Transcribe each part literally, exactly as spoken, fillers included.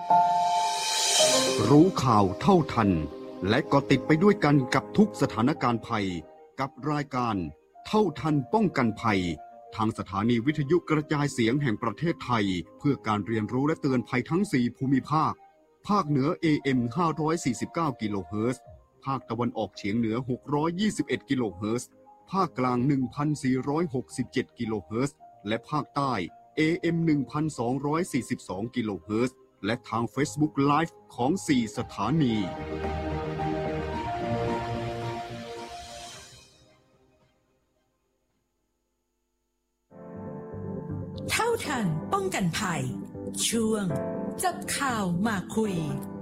รู้ข่าวเท่าทันและก็ติดไปด้วยกันกับทุกสถานการณ์ภัยกับรายการเท่าทันป้องกันภัยทางสถานีวิทยุกระจายเสียงแห่งประเทศไทยเพื่อการเรียนรู้และเตือนภัยทั้งสี่ภูมิภาคภาคเหนือ เอ เอ็ม ห้าร้อยสี่สิบเก้า กิโลเฮิรตซ์ภาคตะวันออกเฉียงเหนือหกร้อยยี่สิบเอ็ดกิโลเฮิรตซ์ภาคกลาง หนึ่งพันสี่ร้อยหกสิบเจ็ด กิโลเฮิรตซ์และภาคใต้ เอ เอ็ม หนึ่งพันสองร้อยสี่สิบสอง กิโลเฮิรตซ์และทาง Facebook Live ของสี่สถานีเท่าทันป้องกันภัยช่วงจับข่าวมาคุย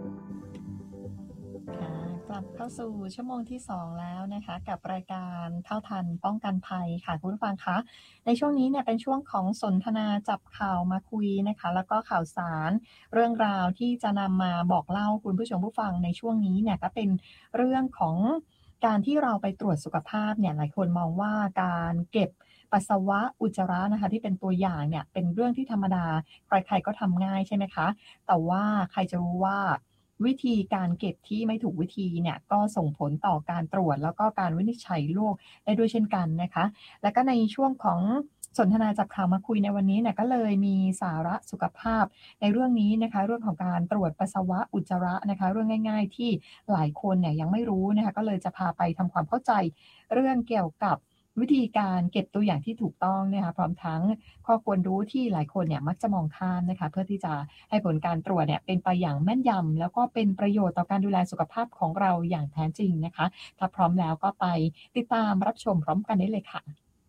กลับเข้าสู่ชั่วโมงที่สองแล้วนะคะกับรายการเท่าทันป้องกันภัยค่ะคุณผู้ฟังคะในช่วงนี้เนี่ยเป็นช่วงของสนทนาจับข่าวมาคุยนะคะแล้วก็ข่าวสารเรื่องราวที่จะนำมาบอกเล่าคุณผู้ชมผู้ฟังในช่วงนี้เนี่ยก็เป็นเรื่องของการที่เราไปตรวจสุขภาพเนี่ยหลายคนมองว่าการเก็บปัสสาวะอุจจาระนะคะที่เป็นตัวอย่างเนี่ยเป็นเรื่องที่ธรรมดาใครๆก็ทำง่ายใช่ไหมคะแต่ว่าใครจะรู้ว่าวิธีการเก็บที่ไม่ถูกวิธีเนี่ยก็ส่งผลต่อการตรวจแล้วก็การวินิจฉัยโรคได้ด้วยเช่นกันนะคะและก็ในช่วงของสนทนาจับข่าวมาคุยในวันนี้เนี่ยก็เลยมีสาระสุขภาพในเรื่องนี้นะคะเรื่องของการตรวจปัสสาวะอุจจาระนะคะเรื่องง่ายๆที่หลายคนเนี่ยยังไม่รู้นะคะก็เลยจะพาไปทำความเข้าใจเรื่องเกี่ยวกับวิธีการเก็บตัวอย่างที่ถูกต้องนะคะพร้อมทั้งข้อควรรู้ที่หลายคนเนี่ยมักจะมองข้ามนะคะเพื่อที่จะให้ผลการตรวจเนี่ยเป็นไปอย่างแม่นยำแล้วก็เป็นประโยชน์ต่อการดูแลสุขภาพของเราอย่างแท้จริงนะคะถ้าพร้อมแล้วก็ไปติดตามรับชมพร้อมกันได้เลยค่ะ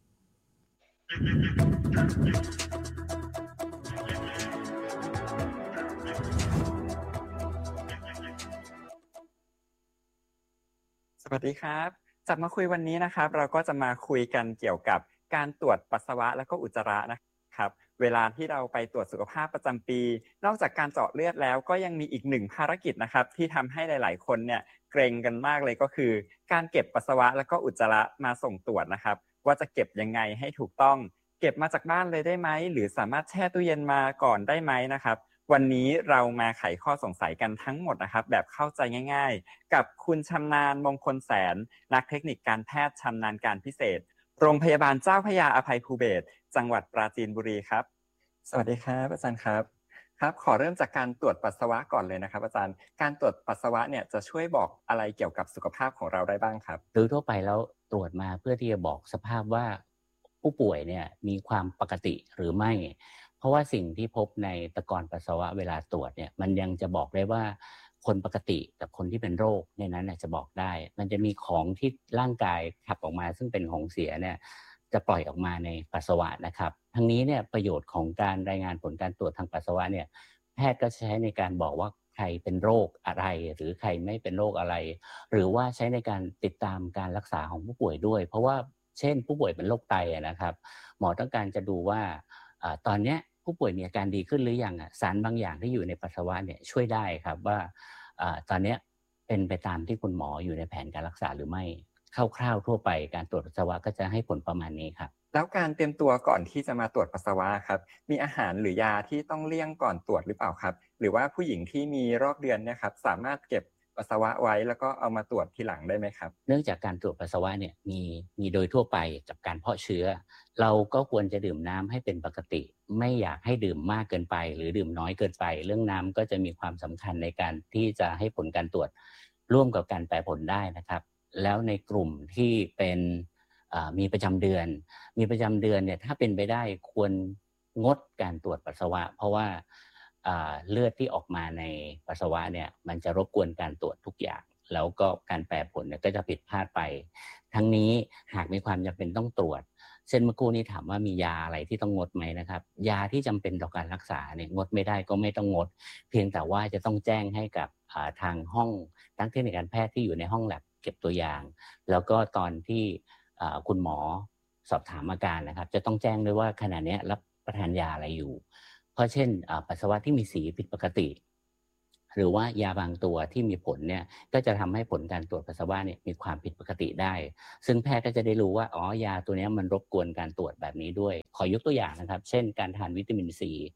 สวัสดีครับจับมาคุยวันนี้นะครับเราก็จะมาคุยกันเกี่ยวกับการตรวจปัสสาวะแล้วก็อุจจาระนะครับเวลาที่เราไปตรวจสุขภาพประจำปีนอกจากการเจาะเลือดแล้วก็ยังมีอีกหนึ่งภารกิจนะครับที่ทำให้หลายๆคนเนี่ยเกรงกันมากเลยก็คือการเก็บปัสสาวะแล้วก็อุจจาระมาส่งตรวจนะครับว่าจะเก็บยังไงให้ถูกต้องเก็บมาจากบ้านเลยได้ไหมหรือสามารถแช่ตู้เย็นมาก่อนได้ไหมนะครับวันนี้เรามาไขข้อสงสัยกันทั้งหมดนะครับแบบเข้าใจง่ายๆกับคุณชำนาญมงคลแสนนักเทคนิคการแพทย์ชำนาญการพิเศษโรงพยาบาลเจ้าพระยาอภัยภูเบศรจังหวัดปราจีนบุรีครับสวัสดีครับอาจารย์ครับครับขอเริ่มจากการตรวจปัสสาวะก่อนเลยนะครับอาจารย์การตรวจปัสสาวะเนี่ยจะช่วยบอกอะไรเกี่ยวกับสุขภาพของเราได้บ้างครับโดยทั่วไปแล้วตรวจมาเพื่อที่จะบอกสภาพว่าผู้ป่วยเนี่ยมีความปกติหรือไม่เพราะว่าสิ่งที่พบในตะกอนปัสสาวะเวลาตรวจเนี่ยมันยังจะบอกได้ว่าคนปกติกับคนที่เป็นโรคในนั้นจะบอกได้มันจะมีของที่ร่างกายขับออกมาซึ่งเป็นของเสียเนี่ยจะปล่อยออกมาในปัสสาวะนะครับทั้งนี้เนี่ยประโยชน์ของการรายงานผลการตรวจทางปัสสาวะเนี่ยแพทย์ก็ใช้ในการบอกว่าใครเป็นโรคอะไรหรือใครไม่เป็นโรคอะไรหรือว่าใช้ในการติดตามการรักษาของผู้ป่วยด้วยเพราะว่าเช่นผู้ป่วยเป็นโรคไตนะครับหมอต้องการจะดูว่าตอนนี้ผู้ป่วยมีอาการดีขึ้นหรือยังสารบางอย่างที่อยู่ในปัสสาวะเนี่ยช่วยได้ครับว่าตอนนี้เป็นไปตามที่คุณหมออยู่ในแผนการรักษาหรือไม่คร่าวๆทั่วไปการตรวจปัสสาวะก็จะให้ผลประมาณนี้ครับแล้วการเตรียมตัวก่อนที่จะมาตรวจปัสสาวะครับมีอาหารหรือยาที่ต้องเลี่ยงก่อนตรวจหรือเปล่าครับหรือว่าผู้หญิงที่มีรอบเดือนเนี่ยครับสามารถเก็บปัสสาวะไว้แล้วก็เอามาตรวจทีหลังได้ไหมครับเนื่องจากการตรวจปัสสาวะเนี่ยมีมีโดยทั่วไปกับการเพาะเชื้อเราก็ควรจะดื่มน้ำให้เป็นปกติไม่อยากให้ดื่มมากเกินไปหรือดื่มน้อยเกินไปเรื่องน้ำก็จะมีความสำคัญในการที่จะให้ผลการตรวจร่วมกับการแปรผลได้นะครับแล้วในกลุ่มที่เป็นมีประจำเดือนมีประจำเดือนเนี่ยถ้าเป็นไปได้ควรงดการตรวจปัสสาวะเพราะว่าเลือดที่ออกมาในปัสสาวะเนี่ยมันจะรบกวนการตรวจทุกอย่างแล้วก็การแปรผลเนี่ยก็จะผิดพลาดไปทั้งนี้หากมีความจำเป็นต้องตรวจเช่นเมื่อกี้นี้ถามว่ามียาอะไรที่ต้องงดไหมนะครับยาที่จำเป็นต่อการรักษาเนี่ยงดไม่ได้ก็ไม่ต้องงดเพียงแต่ว่าจะต้องแจ้งให้กับทางห้องทั้งเทคนิคการแพทย์ที่อยู่ในห้องแลบเก็บตัวอย่างแล้วก็ตอนที่คุณหมอสอบถามอาการนะครับจะต้องแจ้งด้วยว่าขณะนี้รับประทานยาอะไรอยู่เพราะเช่นปัสสาวะที่มีสีผิดปกติหรือว่ายาบางตัวที่มีผลเนี่ยก็จะทำให้ผลการตรวจปัสสาวะเนี่ยมีความผิดปกติได้ซึ่งแพทย์ก็จะได้รู้ว่าอ๋อยาตัวนี้มันรบกวนการตรวจแบบนี้ด้วยขอยกตัวอย่างนะครับเช่นการทานวิตามินซี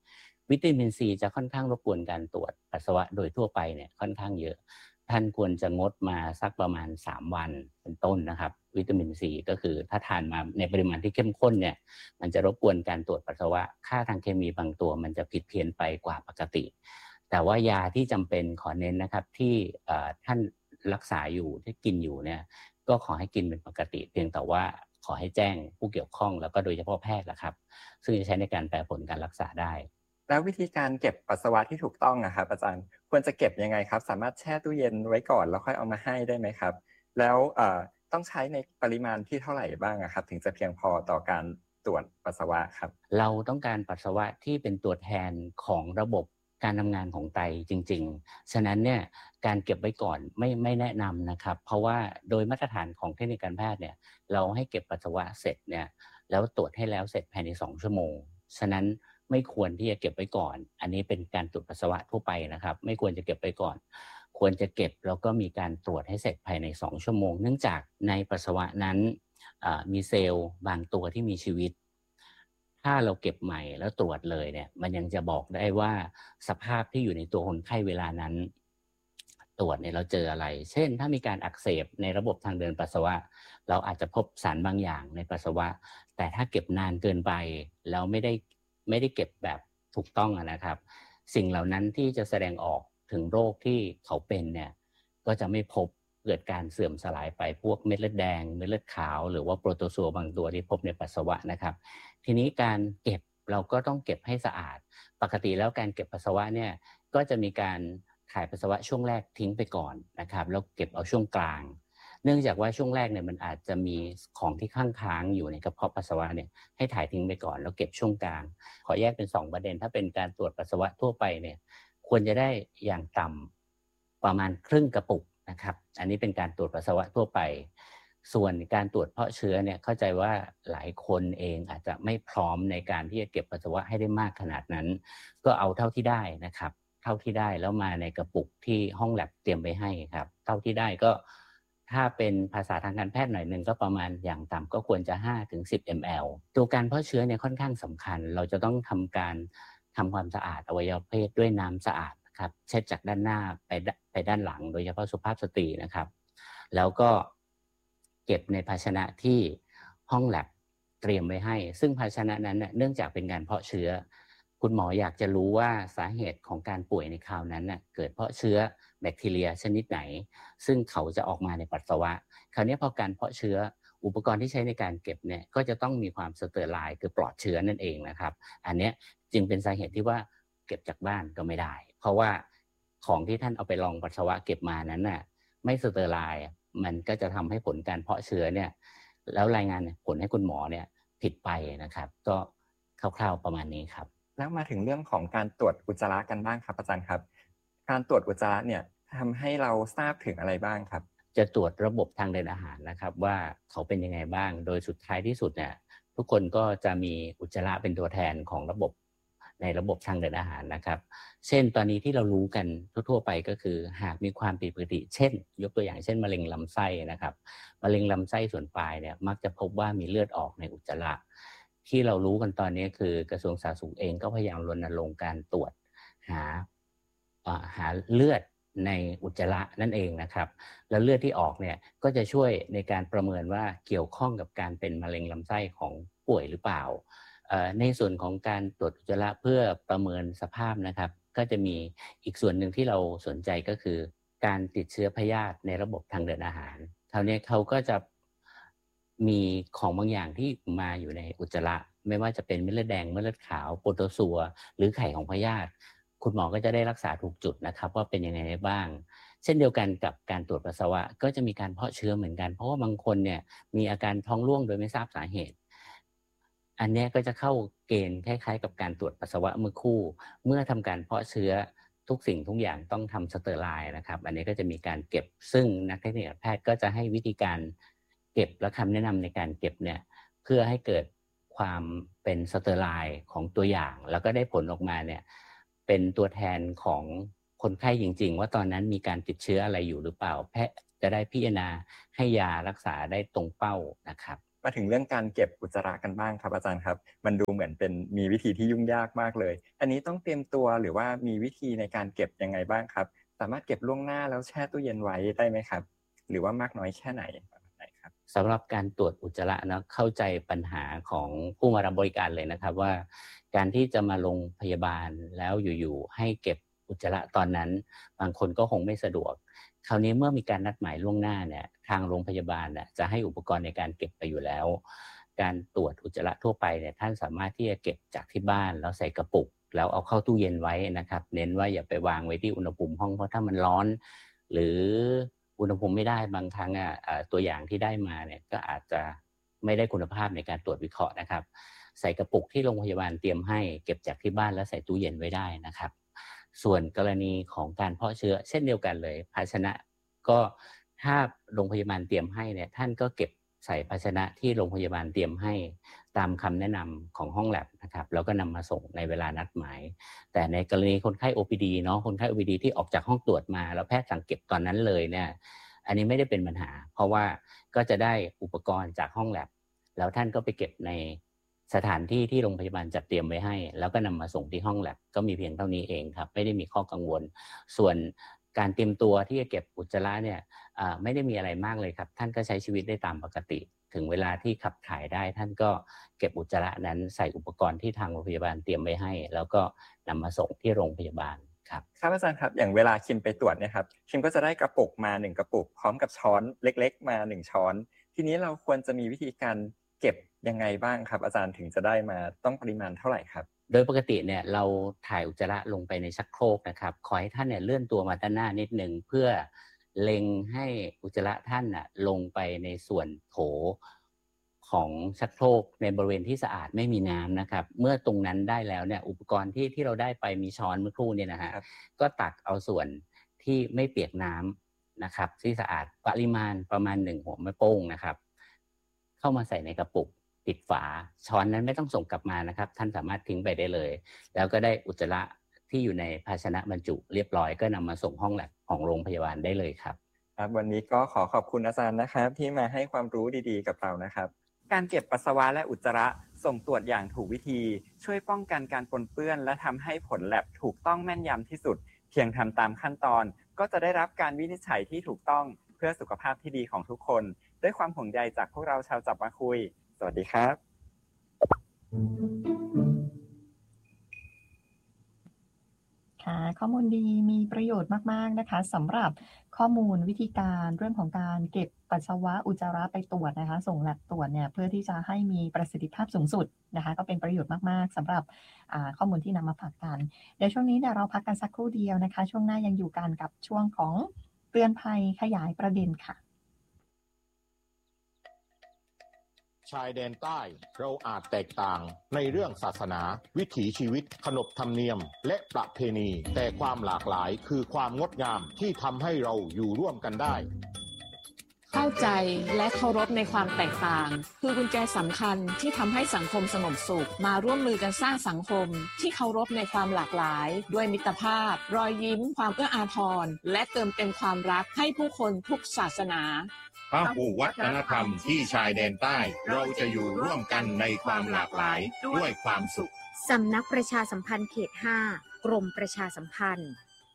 วิตามินซีจะค่อนข้างรบกวนการตรวจปัสสาวะโดยทั่วไปเนี่ยค่อนข้างเยอะท่านควรจะงดมาสักประมาณสามวันเป็นต้นนะครับวิตามินซีก็คือถ้าทานมาในปริมาณที่เข้มข้นเนี่ยมันจะรบกวนการตรวจปัสสาวะค่าทางเคมีบางตัวมันจะผิดเพี้ยนไปกว่าปกติแต่ว่ายาที่จำเป็นขอเน้นนะครับที่ท่านรักษาอยู่ที่กินอยู่เนี่ยก็ขอให้กินเป็นปกติเพียงแต่ว่าขอให้แจ้งผู้เกี่ยวข้องแล้วก็โดยเฉพาะแพทย์นะครับซึ่งจะใช้ในการแปลผลการรักษาได้แล้ววิธีการเก็บปัสสาวะที่ถูกต้องนะครับอาจารย์ควรจะเก็บยังไงครับสามารถแช่ตู้เย็นไว้ก่อนแล้วค่อยเอามาให้ได้ไหมครับแล้วต้องใช้ในปริมาณที่เท่าไหร่บ้างครับถึงจะเพียงพอต่อการตรวจปัสสาวะครับเราต้องการปัสสาวะที่เป็นตัวแทนของระบบการทำงานของไตจริงๆฉะนั้นเนี่ยการเก็บไว้ก่อนไม่ไม่แนะนำนะครับเพราะว่าโดยมาตรฐานของเทคนิคการแพทย์เนี่ยเราให้เก็บปัสสาวะเสร็จเนี่ยแล้วตรวจให้แล้วเสร็จภายในสองชั่วโมงฉะนั้นไม่ควรที่จะเก็บไว้ก่อนอันนี้เป็นการตรวจปัสสาวะทั่วไปนะครับไม่ควรจะเก็บไว้ก่อนควรจะเก็บแล้วก็มีการตรวจให้เสร็จภายในสองชั่วโมงเนื่องจากในปัสสาวะนั้นมีเซลล์บางตัวที่มีชีวิตถ้าเราเก็บใหม่แล้วตรวจเลยเนี่ยมันยังจะบอกได้ว่าสภาพที่อยู่ในตัวคนไข้เวลานั้นตรวจเนี่ยเราเจออะไรเช่นถ้ามีการอักเสบในระบบทางเดินปัสสาวะเราอาจจะพบสารบางอย่างในปัสสาวะแต่ถ้าเก็บนานเกินไปแล้วไม่ได้ไม่ได้เก็บแบบถูกต้องนะครับสิ่งเหล่านั้นที่จะแสดงออกถึงโรคที่เขาเป็นเนี่ยก็จะไม่พบเกิดการเสื่อมสลายไปพวกเม็ดเลือดแดงเม็ดเลือดขาวหรือว่าโปรโตซัวบางตัวที่พบในปัสสาวะนะครับทีนี้การเก็บเราก็ต้องเก็บให้สะอาดปกติแล้วการเก็บปัสสาวะเนี่ยก็จะมีการถ่ายปัสสาวะช่วงแรกทิ้งไปก่อนนะครับแล้วเก็บเอาช่วงกลางเนื่องจากว่าช่วงแรกเนี่ยมันอาจจะมีของที่ข้างค้างอยู่ในกระเพาะปัสสาวะเนี่ยให้ถ่ายทิ้งไปก่อนแล้วเก็บช่วงกลางขอแยกเป็นสองประเด็นถ้าเป็นการตรวจปัสสาวะทั่วไปเนี่ยควรจะได้อย่างต่ำประมาณครึ่งกระปุกนะครับอันนี้เป็นการตรวจปัสสาวะทั่วไปส่วนการตรวจเพาะเชื้อเนี่ยเข้าใจว่าหลายคนเองอาจจะไม่พร้อมในการที่จะเก็บปัสสาวะให้ได้มากขนาดนั้นก็เอาเท่าที่ได้นะครับเท่าที่ได้แล้วมาในกระปุกที่ห้องแลบเตรียมไว้ให้ครับเท่าที่ได้ก็ถ้าเป็นภาษาทางการแพทย์หน่อยนึงก็ประมาณอย่างต่ำก็ควรจะ ห้าถึงสิบ มิลลิลิตร ตัวการเพาะเชื้อเนี่ยค่อนข้างสำคัญเราจะต้องทำการทำความสะอาดอวัยวะเพศด้วยน้ำสะอาดครับเช็ดจากด้านหน้าไปไปด้านหลังโดยเฉพาะสุภาพสตรีนะครับแล้วก็เก็บในภาชนะที่ห้องแลบเตรียมไว้ให้ซึ่งภาชนะนั้นเนื่องจากเป็นการเพาะเชื้อคุณหมออยากจะรู้ว่าสาเหตุของการป่วยในคราวนั้นเกิดเพราะเชื้อแบคทีเรียชนิดไหนซึ่งเขาจะออกมาในปัสสาวะคราวนี้พอการเพาะเชื้ออุปกรณ์ที่ใช้ในการเก็บเนี่ยก็จะต้องมีความสเตอร์ไลน์คือปลอดเชื้อนั่นเองนะครับอันนี้จึงเป็นสาเหตุที่ว่าเก็บจากบ้านก็ไม่ได้เพราะว่าของที่ท่านเอาไปลองปัสสาวะเก็บมานั้นน่ะไม่สเตอร์ไลน์มันก็จะทำให้ผลการเพาะเชื้อเนี่ยแล้วรายงานผลให้คุณหมอเนี่ยผิดไปนะครับก็คร่าวๆประมาณนี้ครับแล้วมาถึงเรื่องของการตรวจอุจจาระกันบ้างครับอาจารย์ครับการตรวจอุจจาระเนี่ยทำให้เราทราบถึงอะไรบ้างครับจะตรวจระบบทางเดินอาหารนะครับว่าเขาเป็นยังไงบ้างโดยสุดท้ายที่สุดเนี่ยทุกคนก็จะมีอุจจาระเป็นตัวแทนของระบบในระบบทางเดินอาหารนะครับเช่นตอนนี้ที่เรารู้กันทั่วๆไปก็คือหากมีความผิดปกติเช่นยกตัวอย่างเช่นมะเร็งลำไส้นะครับมะเร็งลำไส้ส่วนปลายเนี่ยมักจะพบว่ามีเลือดออกในอุจจาระที่เรารู้กันตอนนี้คือกระทรวงสาธารณสุขเองก็พยายามรณรงค์การตรวจหาหาเลือดในอุจจาระนั่นเองนะครับแล้วเลือดที่ออกเนี่ยก็จะช่วยในการประเมินว่าเกี่ยวข้องกับการเป็นมะเร็งลำไส้ของป่วยหรือเปล่าในส่วนของการตรวจอุจจาระเพื่อประเมินสภาพนะครับก็จะมีอีกส่วนหนึ่งที่เราสนใจก็คือการติดเชื้อพยาธิในระบบทางเดินอาหารคราวนี้เขาก็จะมีของบางอย่างที่มาอยู่ในอุจจาระไม่ว่าจะเป็นเม็ดเลือดแดงเม็ดเลือดขาวโปรโตซัวหรือไข่ของพยาธิคุณหมอก็จะได้รักษาถูกจุดนะครับว่าเป็นยังไงได้บ้างเช่นเดียวกันกับการตรวจปัสสาวะก็จะมีการเพาะเชื้อเหมือนกันเพราะว่าบางคนเนี่ยมีอาการท้องร่วงโดยไม่ทราบสาเหตุอันนี้ก็จะเข้าเกณฑ์คล้ายๆกับการตรวจปัสสาวะเมื่อคู่เมื่อทำการเพาะเชื้อทุกสิ่งทุกอย่างต้องทำสเตอร์ไลน์นะครับอันนี้ก็จะมีการเก็บซึ่งนักเทคนิคแพทย์ก็จะให้วิธีการเก็บและคำแนะนำในการเก็บเนี่ยเพื่อให้เกิดความเป็นสเตอร์ไลน์ของตัวอย่างแล้วก็ได้ผลออกมาเนี่ยเป็นตัวแทนของคนไข้จริงๆว่าตอนนั้นมีการติดเชื้ออะไรอยู่หรือเปล่าแพทย์จะได้พิจารณาให้ยารักษาได้ตรงเป้านะครับมาถึงเรื่องการเก็บอุจจาระกันบ้างครับอาจารย์ครับมันดูเหมือนเป็นมีวิธีที่ยุ่งยากมากเลยอันนี้ต้องเตรียมตัวหรือว่ามีวิธีในการเก็บยังไงบ้างครับสามารถเก็บล่วงหน้าแล้วแช่ตู้เย็นไว้ได้ไหมครับหรือว่ามากน้อยแค่ไหนครับสำหรับการตรวจอุจจาระนะเข้าใจปัญหาของผู้มารับบริการเลยนะครับว่าการที่จะมาลงพยาบาลแล้วอยู่ๆให้เก็บอุจจาระตอนนั้นบางคนก็คงไม่สะดวกคราวนี้เมื่อมีการนัดหมายล่วงหน้าเนี่ยทางโรงพยาบาลน่ะจะให้อุปกรณ์ในการเก็บไปอยู่แล้วการตรวจอุจจาระทั่วไปเนี่ยท่านสามารถที่จะเก็บจากที่บ้านแล้วใส่กระปุกแล้วเอาเข้าตู้เย็นไว้นะครับเน้นว่าอย่าไปวางไว้ที่อุณหภูมิห้องเพราะถ้ามันร้อนหรืออุณหภูมิไม่ได้บางครั้งอ่ะตัวอย่างที่ได้มาเนี่ยก็อาจจะไม่ได้คุณภาพในการตรวจวิเคราะห์นะครับใส่กระปุกที่โรงพยาบาลเตรียมให้เก็บจากที่บ้านแล้วใส่ตู้เย็นไว้ได้นะครับส่วนกรณีของการเพาะเชื้อเช่นเดียวกันเลยภาชนะก็ถ้าโรงพยาบาลเตรียมให้เนี่ยท่านก็เก็บใส่ภาชนะที่โรงพยาบาลเตรียมให้ตามคำแนะนำของห้องแลบนะครับแล้วก็นำมาส่งในเวลานัดหมายแต่ในกรณีคนไข้ โอ พี ดี เนาะคนไข้ โอ พี ดี ที่ออกจากห้องตรวจมาแล้วแพทย์สั่งเก็บตอนนั้นเลยเนี่ยอันนี้ไม่ได้เป็นปัญหาเพราะว่าก็จะได้อุปกรณ์จากห้องแลบแล้วท่านก็ไปเก็บในสถานที่ที่โรงพยาบาลจัดเตรียมไว้ให้แล้วก็นำมาส่งที่ห้องแลบก็มีเพียงเท่านี้เองครับไม่ได้มีข้อกังวลส่วนการเตรียมตัวที่จะเก็บอุจจาระเนี่ยไม่ได้มีอะไรมากเลยครับท่านก็ใช้ชีวิตได้ตามปกติถึงเวลาที่ขับถ่ายได้ท่านก็เก็บอุจจาระนั้นใส่อุปกรณ์ที่ทางโรงพยาบาลเตรียมไว้ให้แล้วก็นำมาส่งที่โรงพยาบาลครับครับอาจารย์ครับอย่างเวลาคิมไปตรวจเนี่ยครับคิมก็จะได้กระปุกมาหนึ่งกระปุกพร้อมกับช้อนเล็กๆมาหนึ่งช้อนทีนี้เราควรจะมีวิธีการเก็บยังไงบ้างครับอาจารย์ถึงจะได้มาต้องปริมาณเท่าไหร่ครับโดยปกติเนี่ยเราถ่ายอุจจาระลงไปในชักโครกนะครับขอให้ท่านเนี่ยเลื่อนตัวมาด้านหน้านิดนึงเพื่อเล็งให้อุจจาระท่านน่ะลงไปในส่วนโถของชักโครกในบริเวณที่สะอาดไม่มีน้ำนะครับเมื่อตรงนั้นได้แล้วเนี่ยอุปกรณ์ที่ที่เราได้ไปมีช้อนเมื่อครู่เนี่ยนะฮะก็ตักเอาส่วนที่ไม่เปียกน้ำนะครับที่สะอาดปริมาณประมาณหนึ่งหัวแม่โป้งนะครับเข้ามาใส่ในกระปุกปิดฝาช้อนนั้นไม่ต้องส่งกลับมานะครับท่านสามารถทิ้งไปได้เลยแล้วก็ได้อุจจาระที่อยู่ในภาชนะบรรจุเรียบร้อยก็นำมาส่งห้องแลบของโรงพยาบาลได้เลยครับครับวันนี้ก็ขอขอบคุณอาจารย์นะครับที่มาให้ความรู้ดีๆกับเรานะครับการเก็บปัสสาวะและอุจจาระส่งตรวจอย่างถูกวิธีช่วยป้องกันการปนเปื้อนและทำให้ผลแลบถูกต้องแม่นยำที่สุดเพียงทำตามขั้นตอนก็จะได้รับการวินิจฉัยที่ถูกต้องเพื่อสุขภาพที่ดีของทุกคนด้วยความห่วงใยจากพวกเราชาวจับมาคุยสวัสดีครับค่ะข้อมูลดีมีประโยชน์มากๆนะคะสำหรับข้อมูลวิธีการเรื่องของการเก็บปัสสาวะอุจจาระไปตรวจนะคะส่งแลบตรวจเนี่ยเพื่อที่จะให้มีประสิทธิภาพสูงสุดนะคะก็เป็นประโยชน์มากๆสำหรับข้อมูลที่นำมาฝากกันเดี๋ยวช่วงนี้เนี่ยเราพักกันสักครู่เดียวนะคะช่วงหน้ายังอยู่กันกับช่วงของเตือนภัยขยายประเด็นค่ะชายแดนใต้เราอาจแตกต่างในเรื่องศาสนาวิถีชีวิตขนบธรรมเนียมและประเพณีแต่ความหลากหลายคือความงดงามที่ทำให้เราอยู่ร่วมกันได้เข้าใจและเคารพในความแตกต่างคือกุญแจสำคัญที่ทำให้สังคมสงบสุขมาร่วมมือกันสร้างสังคมที่เคารพในความหลากหลายด้วยมิตรภาพรอยยิ้มความเอื้ออาทรและเติมเต็มความรักให้ผู้คนทุกศาสนาพหุวัฒนธรรมที่ชายแดนใต้เราจะอยู่ร่วมกันในความหลากหลายด้วยความสุขสำนักประชาสัมพันธ์เขตห้ากรมประชาสัมพันธ์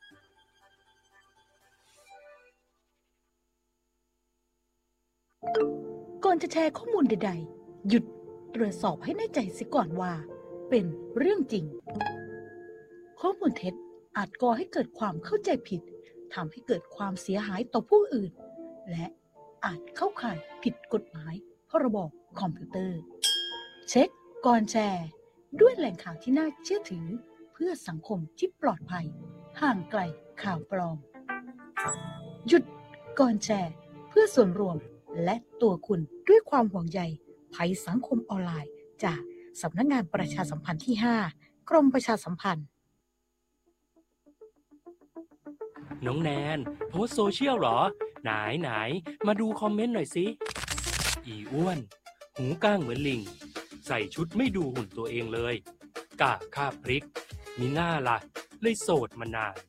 ก่อนจะแชร์ข้อมูลใดๆหยุดตรวจสอบให้แน่ใจเสียก่อนว่าเป็นเรื่องจริงข้อมูลเท็จอาจก่อให้เกิดความเข้าใจผิดทำให้เกิดความเสียหายต่อผู้อื่นและอาจเข้าข่ายผิดกฎหมายพรบคอมพิวเตอร์เช็คก่อนแชร์ด้วยแหล่งข่าวที่น่าเชื่อถือเพื่อสังคมที่ปลอดภัยห่างไกลข่าวปลอมหยุดก่อนแชร์เพื่อส่วนรวมและตัวคุณด้วยความห่วงใยภัยสังคมออนไลน์จากสำนักงานประชาสัมพันธ์ที่ห้ากรมประชาสัมพันธ์น้องแนนโพสโซเชียลหรอไหนไหนมาดูคอมเมนต์หน่อยสิอีอ้วนหูก้างเหมือนลิงใส่ชุดไม่ดูหุ่นตัวเองเลยกะคาบพริกมีหน้าล่ะเลยโสดมานาน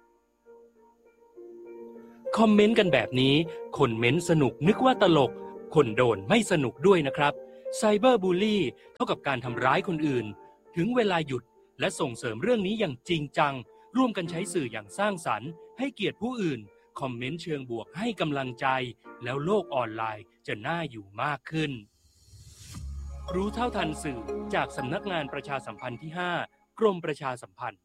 คอมเมนต์กันแบบนี้คนเม้นสนุกนึกว่าตลกคนโดนไม่สนุกด้วยนะครับไซเบอร์บูลลี่เท่ากับการทำร้ายคนอื่นถึงเวลาหยุดและส่งเสริมเรื่องนี้อย่างจริงจังร่วมกันใช้สื่ออย่างสร้างสรรค์ให้เกียรติผู้อื่นคอมเมนต์เชิงบวกให้กำลังใจแล้วโลกออนไลน์จะน่าอยู่มากขึ้นรู้เท่าทันสื่อจากสำนักงานประชาสัมพันธ์ที่ห้ากรมประชาสัมพันธ์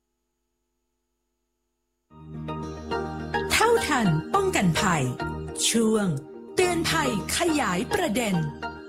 เท่าทันป้องกันภัยช่วงเตือนภัยขยายประเด็น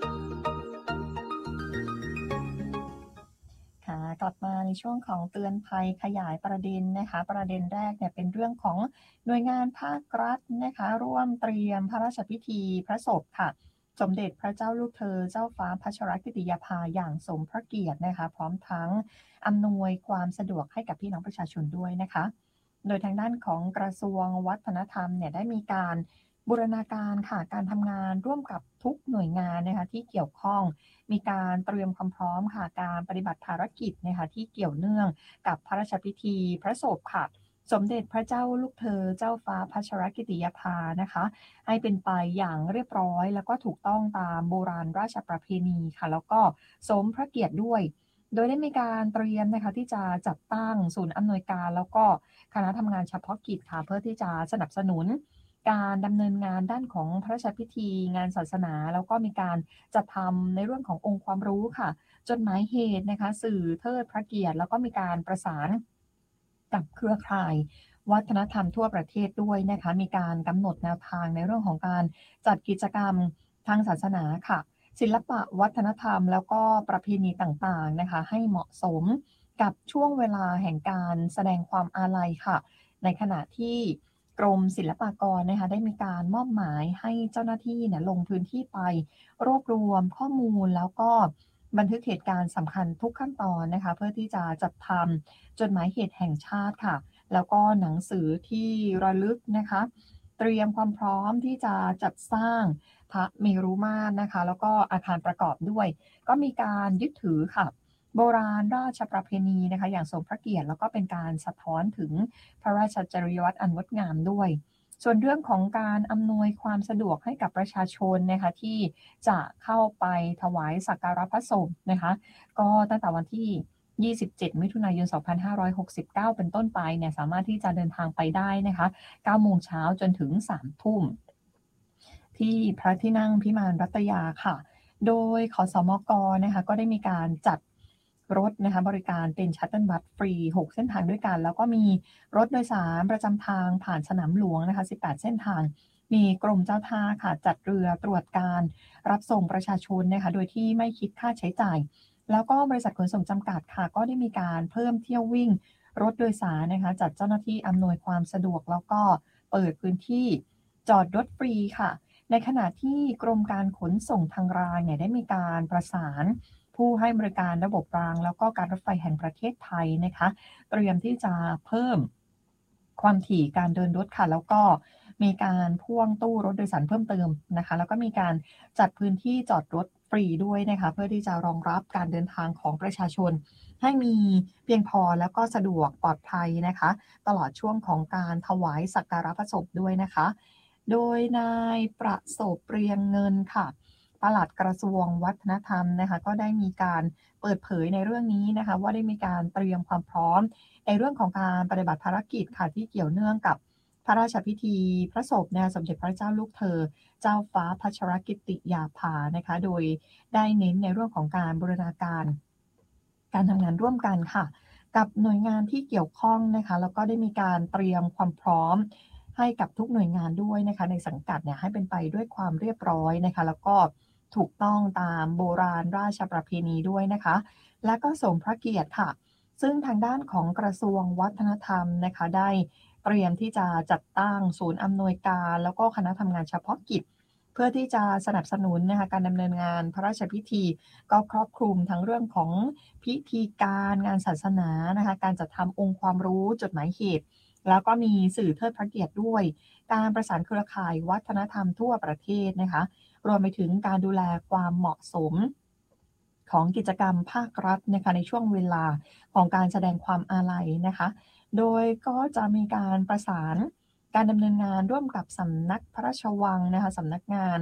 ค่ะกลับมาในช่วงของเตือนภัยขยายประเด็นนะคะประเด็นแรกเนี่ยเป็นเรื่องของหน่วยงานภาครัฐนะคะร่วมเตรียมพระราชพิธีพระศพค่ะสมเด็จพระเจ้าลูกเธอเจ้าฟ้าพัชรกิติยาภาอย่างสมพระเกียรตินะคะพร้อมทั้งอำนวยความสะดวกให้กับพี่น้องประชาชนด้วยนะคะโดยทางด้านของกระทรวงวัฒนธรรมเนี่ยได้มีการบูรณาการค่ะการทำงานร่วมกับทุกหน่วยงานนะคะที่เกี่ยวข้องมีการเตรียมความพร้อมค่ะการปฏิบัติภารกิจนะคะที่เกี่ยวเนื่องกับพระราชพิธีพระศพค่ะสมเด็จพระเจ้าลูกเธอเจ้าฟ้าพัชรกิติยาภานะคะให้เป็นไปอย่างเรียบร้อยแล้วก็ถูกต้องตามโบราณราชประเพณีค่ะแล้วก็สมพระเกียรติด้วยโดยได้มีการเตรียมนะคะที่จะจัดตั้งศูนย์อำนวยการแล้วก็คณะทำงานเฉพาะกิจค่ะเพื่อที่จะสนับสนุนการดำเนินงานด้านของพระราชพิธีงานศาสนาแล้วก็มีการจัดทำในเรื่องขององค์ความรู้ค่ะจดหมายเหตุนะคะสื่อเทิดพระเกียรติแล้วก็มีการประสานกับเครือข่ายวัฒนธรรมทั่วประเทศด้วยนะคะมีการกำหนดแนวทางในเรื่องของการจัดกิจกรรมทางศาสนาค่ะศิลปะวัฒนธรรมแล้วก็ประเพณีต่างๆนะคะให้เหมาะสมกับช่วงเวลาแห่งการแสดงความอาลัยค่ะในขณะที่กรมศิลปากรนะคะได้มีการมอบหมายให้เจ้าหน้าที่เนี่ยลงพื้นที่ไปรวบรวมข้อมูลแล้วก็บันทึกเหตุการณ์สำคัญทุกขั้นตอนนะคะเพื่อที่จะจัดทำจดหมายเหตุแห่งชาติค่ะแล้วก็หนังสือที่ระลึกนะคะเตรียมความพร้อมที่จะจัดสร้างพระเมรุมาตรนะคะแล้วก็อาคารประกอบด้วยก็มีการยึดถือค่ะโบราณราชประเพณีนะคะอย่างสมพระเกียรติแล้วก็เป็นการสะท้อนถึงพระราชจริยวัตรอันงดงามด้วยส่วนเรื่องของการอำนวยความสะดวกให้กับประชาชนนะคะที่จะเข้าไปถวายสักการะพระศพนะคะก็ตั้งแต่วันที่ยี่สิบเจ็ดมิถุนายนสองพันห้าร้อยหกสิบเก้าเป็นต้นไปเนี่ยสามารถที่จะเดินทางไปได้นะคะเก้าโมงเช้าจนถึงสามทุ่มที่พระที่นั่งพิมานรัตยาค่ะโดยขสมกนะคะก็ได้มีการจัดรถนะคะบริการเป็นชัตเติลบัสฟรีหกเส้นทางด้วยกันแล้วก็มีรถโดยสารประจำทางผ่านสนามหลวงนะคะสิบแปดเส้นทางมีกรมเจ้าท่าค่ะจัดเรือตรวจการรับส่งประชาชนนะคะโดยที่ไม่คิดค่าใช้จ่ายแล้วก็บริษัทขนส่งจำกัดค่ะก็ได้มีการเพิ่มเที่ยววิ่งรถโดยสารนะคะจัดเจ้าหน้าที่อำนวยความสะดวกแล้วก็เปิดพื้นที่จอดรถฟรีค่ะในขณะที่กรมการขนส่งทางรางเนี่ยได้มีการประสานผู้ให้บริการระบบรางแล้วก็การรถไฟแห่งประเทศไทยนะคะเตรียมที่จะเพิ่มความถี่การเดินรถค่ะแล้วก็มีการพ่วงตู้รถโดยสารเพิ่มเติมนะคะแล้วก็มีการจัดพื้นที่จอดรถฟรีด้วยนะคะเพื่อที่จะรองรับการเดินทางของประชาชนให้มีเพียงพอแล้วก็สะดวกปลอดภัยนะคะตลอดช่วงของการถวายสักการะพระศพด้วยนะคะโดยนายประสบเรียงเงินค่ะปลัดกระทรวงวัฒนธรรมนะคะก็ได้มีการเปิดเผยในเรื่องนี้นะคะว่าได้มีการเตรียมความพร้อมในเรื่องของการปฏิบัติภารกิจค่ะที่เกี่ยวเนื่องกับพระราชพิธีพระศพนะสมเด็จพระเจ้าลูกเธอเจ้าฟ้าพัชรกิติยาภานะคะโดยได้เน้นในเรื่องของการบูรณาการการทำงานร่วมกันค่ะกับหน่วยงานที่เกี่ยวข้องนะคะแล้วก็ได้มีการเตรียมความพร้อมให้กับทุกหน่วยงานด้วยนะคะในสังกัดเนี่ยให้เป็นไปด้วยความเรียบร้อยนะคะแล้วก็ถูกต้องตามโบราณราชประเพณีด้วยนะคะและก็สมพระเกียรติค่ะซึ่งทางด้านของกระทรวงวัฒนธรรมนะคะได้เตรียมที่จะจัดตั้งศูนย์อำนวยการแล้วก็คณะทำงานเฉพาะกิจเพื่อที่จะสนับสนุนนะคะการดำเนินงานพระราชพิธีก็ครอบคลุมทั้งเรื่องของพิธีการงานศาสนานะคะการจัดทำองค์ความรู้จดหมายเหตุแล้วก็มีสื่อเทิดพระเกียรติด้วยการประสานเครือข่ายวัฒนธรรมทั่วประเทศนะคะรวมไปถึงการดูแลความเหมาะสมของกิจกรรมภาครัฐนะคะในช่วงเวลาของการแสดงความอาลัยนะคะโดยก็จะมีการประสานการดำเนินงานร่วมกับสำนักพระราชวังนะคะสำนักงาน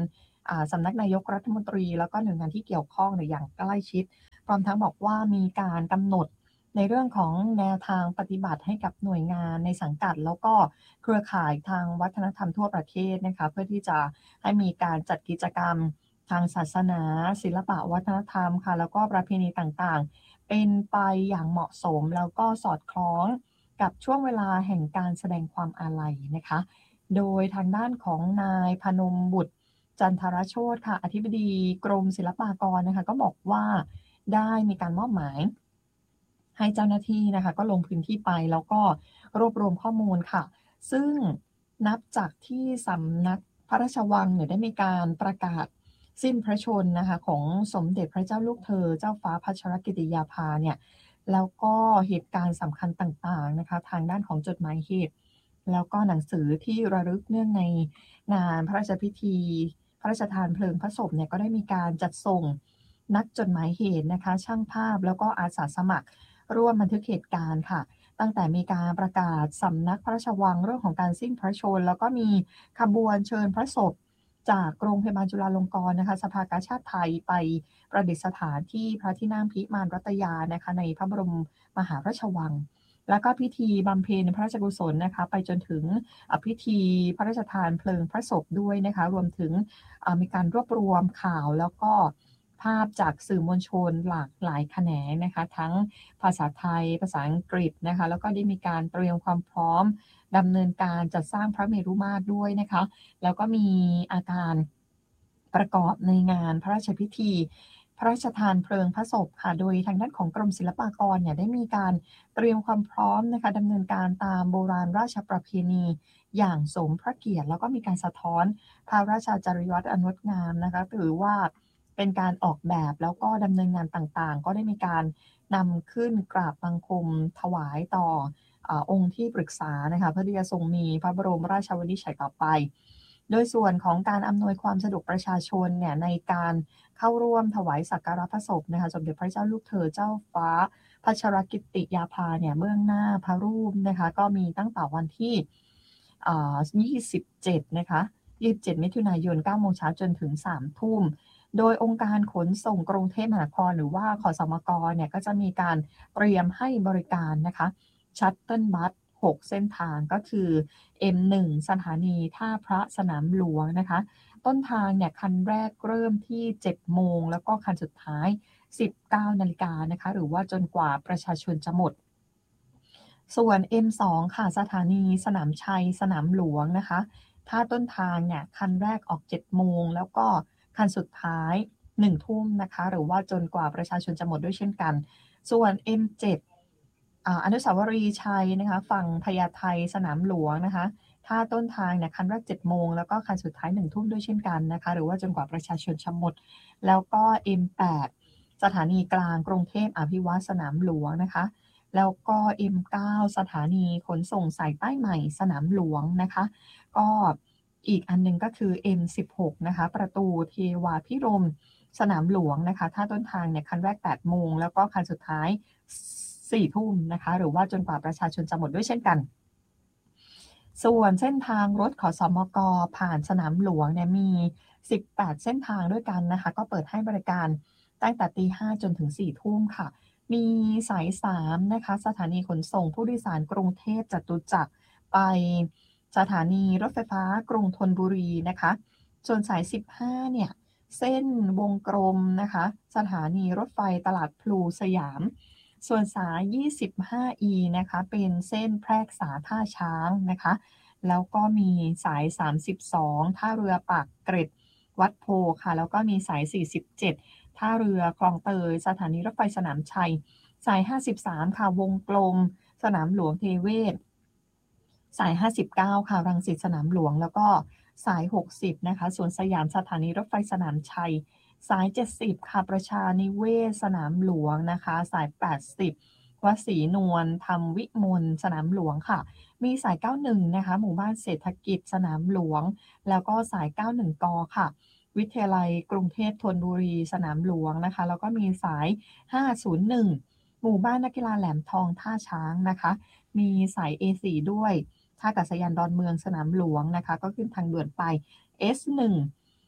อ่าสำนักนายกรัฐมนตรีแล้วก็หน่วยงานที่เกี่ยวข้องเนี่ยอย่างใกล้ชิดพร้อมทั้งบอกว่ามีการกำหนดในเรื่องของแนวทางปฏิบัติให้กับหน่วยงานในสังกัดแล้วก็เครือข่ายทางวัฒนธรรมทั่วประเทศนะคะเพื่อที่จะให้มีการจัดกิจกรรมทางศาสนาศิลปะวัฒนธรรมค่ะแล้วก็ประเพณีต่างๆเป็นไปอย่างเหมาะสมแล้วก็สอดคล้องกับช่วงเวลาแห่งการแสดงความอาลัยนะคะโดยทางด้านของนายพนมบุตรจันทรโชติค่ะอธิบดีกรมศิลปากรนะคะก็บอกว่าได้มีการมอบหมายให้เจ้าหน้าที่นะคะก็ลงพื้นที่ไปแล้วก็รวบรวมข้อมูลค่ะซึ่งนับจากที่สำนักพระราชวังเนี่ยได้มีการประกาศสิ้นพระชนนะคะของสมเด็จพระเจ้าลูกเธอเจ้าฟ้าพัชรกิติยาภาเนี่ยแล้วก็เหตุการณ์สำคัญต่างๆนะคะทางด้านของจดหมายเหตุแล้วก็หนังสือที่ระลึกเนื่องในงานพระราชพิธีพระราชทานเพลิงพระศพเนี่ยก็ได้มีการจัดส่งนักจดหมายเหตุนะคะช่างภาพแล้วก็อาสาสมัครร่วมบันทึกเหตุการณ์ค่ะตั้งแต่มีการประกาศสำนักพระราชวังเรื่องของการสิ้นพระชนแล้วก็มีขบวนเชิญพระศพจากโรงพยาบาลจุฬาลงกรณ์นะคะสภากาชาดไทยไปประดิษฐานที่พระที่นั่งพิมานรัตยานะคะในพระบรมมหาราชวังแล้วก็พิธีบำเพ็ญพระราชกุศลนะคะไปจนถึงพิธีพระราชทานเพลิงพระศพด้วยนะคะรวมถึงมีการรวบรวมข่าวแล้วก็ภาพจากสื่อมวลชนหลากหลายแขนงนะคะทั้งภาษาไทยภาษาอังกฤษนะคะแล้วก็ได้มีการเตรียมความพร้อมดำเนินการจัดสร้างพระเมรุมาตรด้วยนะคะแล้วก็มีอาการประกอบในงานพระราชพิธีพระราชทานเพลิงพระศพค่ะโดยทางด้านของกรมศิลปากรเนี่ยได้มีการเตรียมความพร้อมนะคะดำเนินการตามโบราณราชประเพณีอย่างสมพระเกียรติแล้วก็มีการสะท้อนพระราชจริยวัตรอันงดงามนะคะถือว่าเป็นการออกแบบแล้วก็ดำเนินงานต่างๆก็ได้มีการนำขึ้นกราบบังคมถวายต่ออ่าองค์ที่ปรึกษานะคะเพื่อที่จะทรงมีพระบรมราชวินิจฉัยต่อไปโดยส่วนของการอำนวยความสะดวกประชาชนเนี่ยในการเข้าร่วมถวายสักการะพระศพนะคะสมเด็จพระเจ้าลูกเธอเจ้าฟ้าพัชรกิติยาภาเนี่ยเบื้องหน้าพระรูปนะคะก็มีตั้งแต่วันที่อ่ายี่สิบเจ็ดนะคะยี่สิบเจ็ดมิถุนายนเก้าโมงเช้าจนถึงสามทุ่มโดยองค์การขนส่งกรุงเทพมหานครหรือว่าขสมกเนี่ยก็จะมีการเตรียมให้บริการนะคะชัตเติลบัสหกเส้นทางก็คือ เอ็ม หนึ่ง สถานีท่าพระสนามหลวงนะคะต้นทางเนี่ยคันแรกเริ่มที่เจ็ดโมงแล้วก็คันสุดท้ายสิบเก้านาฬิกานะคะหรือว่าจนกว่าประชาชนจะหมดส่วน เอ็ม สอง ค่ะสถานีสนามชัยสนามหลวงนะคะถ้าต้นทางเนี่ยคันแรกออกเจ็ดโมงแล้วก็คันสุดท้ายหนึ่งทุ่มนะคะหรือว่าจนกว่าประชาชนจะหมดด้วยเช่นกันส่วน เอ็ม เจ็ด อ่าอนุสาวรีย์ชัยนะคะฝั่งพญาไทสนามหลวงนะคะถ้าต้นทางเนี่ยคันแรกเจ็ดโมงแล้วก็คันสุดท้ายหนึ่งทุ่มด้วยเช่นกันนะคะหรือว่าจนกว่าประชาชนจะหมดแล้วก็ เอ็ม แปด สถานีกลางกรุงเทพอภิวัฒน์สนามหลวงนะคะแล้วก็ เอ็ม เก้า สถานีขนส่งสายใต้ใหม่สนามหลวงนะคะก็อีกอันนึงก็คือ เอ็ม สิบหก นะคะประตูเทวาพิรมย์สนามหลวงนะคะถ้าต้นทางเนี่ยคันแรกแปดโมงแล้วก็คันสุดท้ายสี่ทุ่มนะคะหรือว่าจนกว่าประชาชนจะหมดด้วยเช่นกันส่วนเส้นทางรถขสมกผ่านสนามหลวงเนี่ยมีสิบแปดเส้นทางด้วยกันนะคะก็เปิดให้บริการตั้งแต่ตีห้าจนถึงสี่ทุ่มค่ะมีสายสามนะคะสถานีขนส่งผู้โดยสารกรุงเทพจตุจักรไปสถานีรถไฟฟ้ากรุงธนบุรีนะคะส่วนสายสิบห้าเนี่ยเส้นวงกลมนะคะสถานีรถไฟตลาดพลูสยามส่วนสาย ยี่สิบห้าอี นะคะเป็นเส้นแพรกษาท่าช้างนะคะแล้วก็มีสายสามสิบสองท่าเรือปากเกร็ดวัดโพค่ะแล้วก็มีสายสี่สิบเจ็ดท่าเรือคลองเตยสถานีรถไฟสนามชัยสายห้าสิบสามค่ะวงกลมสนามหลวงเทเวศสายห้าสิบเก้าค่ะรังสิตสนามหลวงแล้วก็สายหกสิบนะคะส่วนสยามสถานีรถไฟสนามชัยสายเจ็ดสิบค่ะประชานิเวศสนามหลวงนะคะสายแปดสิบวศรีนวลธรรมวิมลสนามหลวงค่ะมีสายเก้าสิบเอ็ดนะคะหมู่บ้านเศรษฐกิจสนามหลวงแล้วก็สายเก้าสิบเอ็ดกค่ะวิทยาลัยกรุงเทพธนบุรีสนามหลวงนะคะแล้วก็มีสายห้าศูนย์หนึ่งหมู่บ้านนักกีฬาแหลมทองท่าช้างนะคะมีสาย เอ สี่ ด้วยท่าอากาศยานดอนเมืองสนามหลวงนะคะก็ขึ้นทางด่วนไป เอส หนึ่ง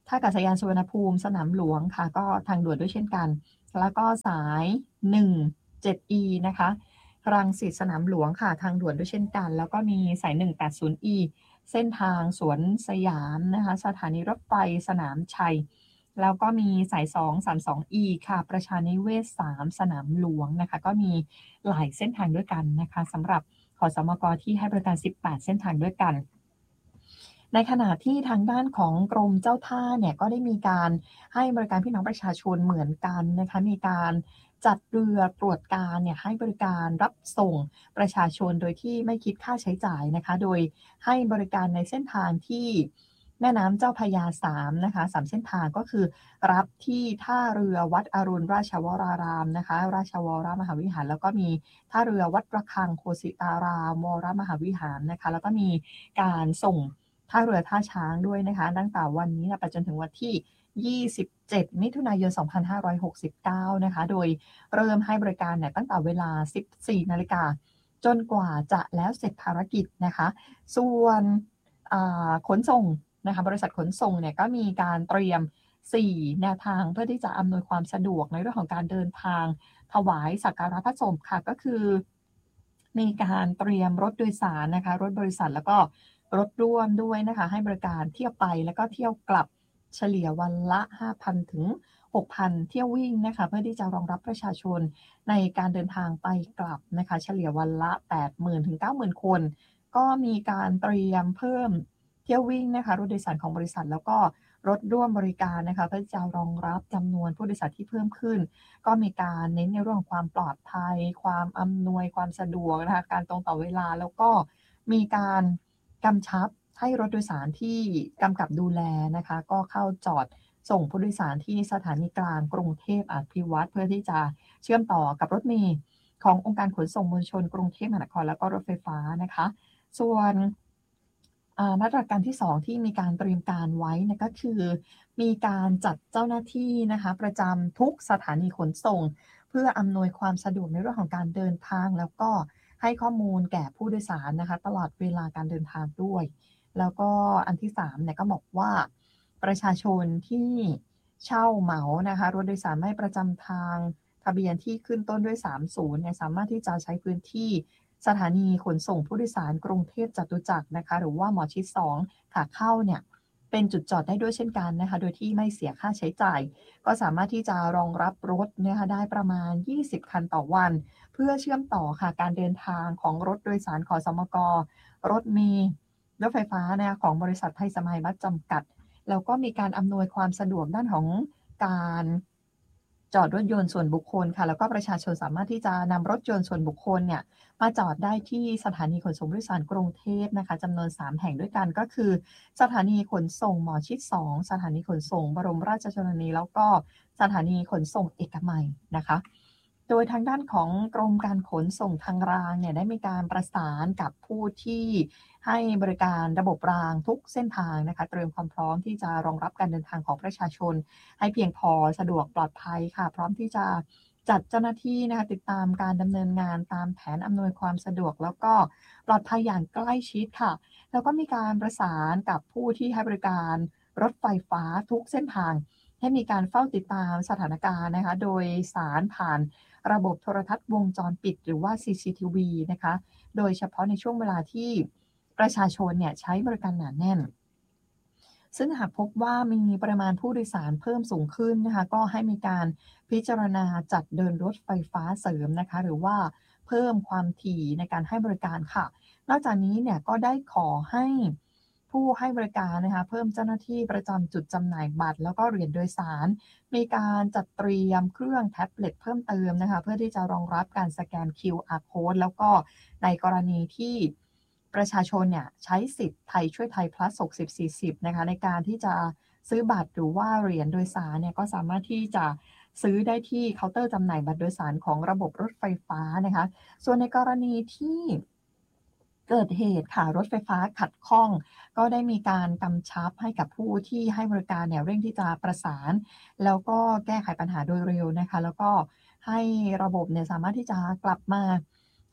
ท่าอากาศยานสุวรรณภูมิสนามหลวงค่ะก็ทางด่วนด้วยเช่นกันแล้วก็สายหนึ่งเจ็ด อี นะคะรังสิตสนามหลวงค่ะทางด่วนด้วยเช่นกันแล้วก็มีสายหนึ่งแปดศูนย์ อี เส้นทางสวนสยามนะคะสถานีรถไฟสนามชัยแล้วก็มีสายสองสามสอง อี ค่ะประชานิเวศสามสนามหลวงนะคะก็มีหลายเส้นทางด้วยกันนะคะสำหรับขสมกที่ให้บริการสิบแปดเส้นทางด้วยกันในขณะที่ทางด้านของกรมเจ้าท่าเนี่ยก็ได้มีการให้บริการพี่น้องประชาชนเหมือนกันนะคะมีการจัดเรือตรวจการเนี่ยให้บริการรับส่งประชาชนโดยที่ไม่คิดค่าใช้จ่ายนะคะโดยให้บริการในเส้นทางที่แม่น้ำเจ้าพระยาสามนะคะสามเส้นทางก็คือรับที่ท่าเรือวัดอรุณราชวรารามนะคะราชวรมหาวิหารแล้วก็มีท่าเรือวัดระฆังโคสิตารามวรมหาวิหารนะคะแล้วก็มีการส่งท่าเรือท่าช้างด้วยนะคะตั้งแต่วันนี้ไปจนถึงวันที่ยี่สิบเจ็ดมิถุนายนสองพันห้าร้อยหกสิบเก้านะคะโดยเริ่มให้บริการเนี่ยตั้งแต่เวลา สิบสี่นาฬิกาจนกว่าจะแล้วเสร็จภารกิจนะคะส่วนขนส่งนะคะบริษัทขนส่งเนี่ยก็มีการเตรียมสี่แนวทางเพื่อที่จะอำนวยความสะดวกในเรื่องของการเดินทางถวายสักการะพระศพค่ะก็คือมีการเตรียมรถโดยสารนะคะรถบริษัทแล้วก็รถร่วมด้วยนะคะให้บริการเที่ยวไปแล้วก็เที่ยวกลับเฉลี่ยวันละ ห้าพัน ถึง หกพัน เที่ยววิ่งนะคะเพื่อที่จะรองรับประชาชนในการเดินทางไปกลับนะคะเฉลี่ยวันละ แปดหมื่น ถึง เก้าหมื่น คนก็มีการเตรียมเพิ่มเที่ยววิ่งนะคะรถโดยสารของบริษัทแล้วก็รถร่วมบริการนะคะเพื่อจะรองรับจำนวนผู้โดยสารที่เพิ่มขึ้นก็มีการเน้นในเรื่องของความปลอดภัยความอำนวยความสะดวกนะคะการตรงต่อเวลาแล้วก็มีการกำชับให้รถโดยสารที่กำกับดูแลนะคะก็เข้าจอดส่งผู้โดยสารที่สถานีกลางกรุงเทพอภิวัตรเพื่อที่จะเชื่อมต่อกับรถเมล์ขององค์การขนส่งมวลชนกรุงเทพมหานครแล้วก็รถไฟฟ้านะคะส่วนมาตรการที่สองที่มีการเตรียมการไว้นะก็คือมีการจัดเจ้าหน้าที่นะคะประจำทุกสถานีขนส่งเพื่ออำนวยความสะดวกในเรื่องของการเดินทางแล้วก็ให้ข้อมูลแก่ผู้โดยสารนะคะตลอดเวลาการเดินทางด้วยแล้วก็อันที่สามเนี่ยก็บอกว่าประชาชนที่เช่าเหมานะคะรถโดยสารไม่ประจำทางทะเบียนที่ขึ้นต้นด้วยสามสิบเนี่ยสามารถที่จะใช้พื้นที่สถานีขนส่งผู้โดยสารกรุงเทพจตุจักรนะคะหรือว่าหมอชิดสองขาเข้าเนี่ยเป็นจุดจอดได้ด้วยเช่นกันนะคะโดยที่ไม่เสียค่าใช้จ่ายก็สามารถที่จะรองรับรถนะคะได้ประมาณยี่สิบคันต่อวันเพื่อเชื่อมต่อค่ะการเดินทางของรถโดยสารขสมกรถเมล์รถไฟฟ้านะคะของบริษัทไทยสมัยบัสจำกัดแล้วก็มีการอำนวยความสะดวกด้านของการจอดรถยนต์ส่วนบุคคลค่ะแล้วก็ประชาชนสามารถที่จะนำรถยนต์ส่วนบุคคลเนี่ยมาจอดได้ที่สถานีขนส่งผู้โดยสารกรุงเทพนะคะจำนวนสามแห่งด้วยกันก็คือสถานีขนส่งหมอชิดสองสถานีขนส่งบรมราชชนนีแล้วก็สถานีขนส่งเอกมัยนะคะโดยทางด้านของกรมการขนส่งทางรางเนี่ยได้มีการประสานกับผู้ที่ให้บริการระบบรางทุกเส้นทางนะคะเตรียมความพร้อมที่จะรองรับการเดินทางของประชาชนให้เพียงพอสะดวกปลอดภัยค่ะพร้อมที่จะจัดเจ้าหน้าที่นะคะติดตามการดำเนินงานตามแผนอำนวยความสะดวกแล้วก็ปลอดภัยอย่างใกล้ชิดค่ะแล้วก็มีการประสานกับผู้ที่ให้บริการรถไฟฟ้าทุกเส้นทางให้มีการเฝ้าติดตามสถานการณ์นะคะโดยสารผ่านระบบโทรทัศน์วงจรปิดหรือว่า ซี ซี ที วี นะคะโดยเฉพาะในช่วงเวลาที่ประชาชนเนี่ยใช้บริการหนาแน่นซึ่งหากพบว่ามีปริมาณผู้โดยสารเพิ่มสูงขึ้นนะคะก็ให้มีการพิจารณาจัดเดินรถไฟฟ้าเสริมนะคะหรือว่าเพิ่มความถี่ในการให้บริการค่ะนอกจากนี้เนี่ยก็ได้ขอให้ผู้ให้บริการนะคะเพิ่มเจ้าหน้าที่ประจำจุดจำหน่ายบัตรแล้วก็เหรียญโดยสารมีการจัดเตรียมเครื่องแท็บเล็ตเพิ่มเติมนะคะเพื่อที่จะรองรับการสแกน คิว อาร์ Code แล้วก็ในกรณีที่ประชาชนเนี่ยใช้สิทธิ์ไทยช่วยไทย plus หกสิบ สี่สิบนะคะในการที่จะซื้อบัตรหรือว่าเหรียญโดยสารเนี่ยก็สามารถที่จะซื้อได้ที่เคาน์เตอร์จำหน่ายบัตรโดยสารของระบบรถไฟฟ้านะคะส่วนในกรณีที่เกิดเหตุค่ะรถไฟฟ้าขัดข้องก็ได้มีการกำชับให้กับผู้ที่ให้บริการเนี่ยเร่งที่จะประสานแล้วก็แก้ไขปัญหาโดยเร็วนะคะแล้วก็ให้ระบบเนี่ยสามารถที่จะกลับมาใ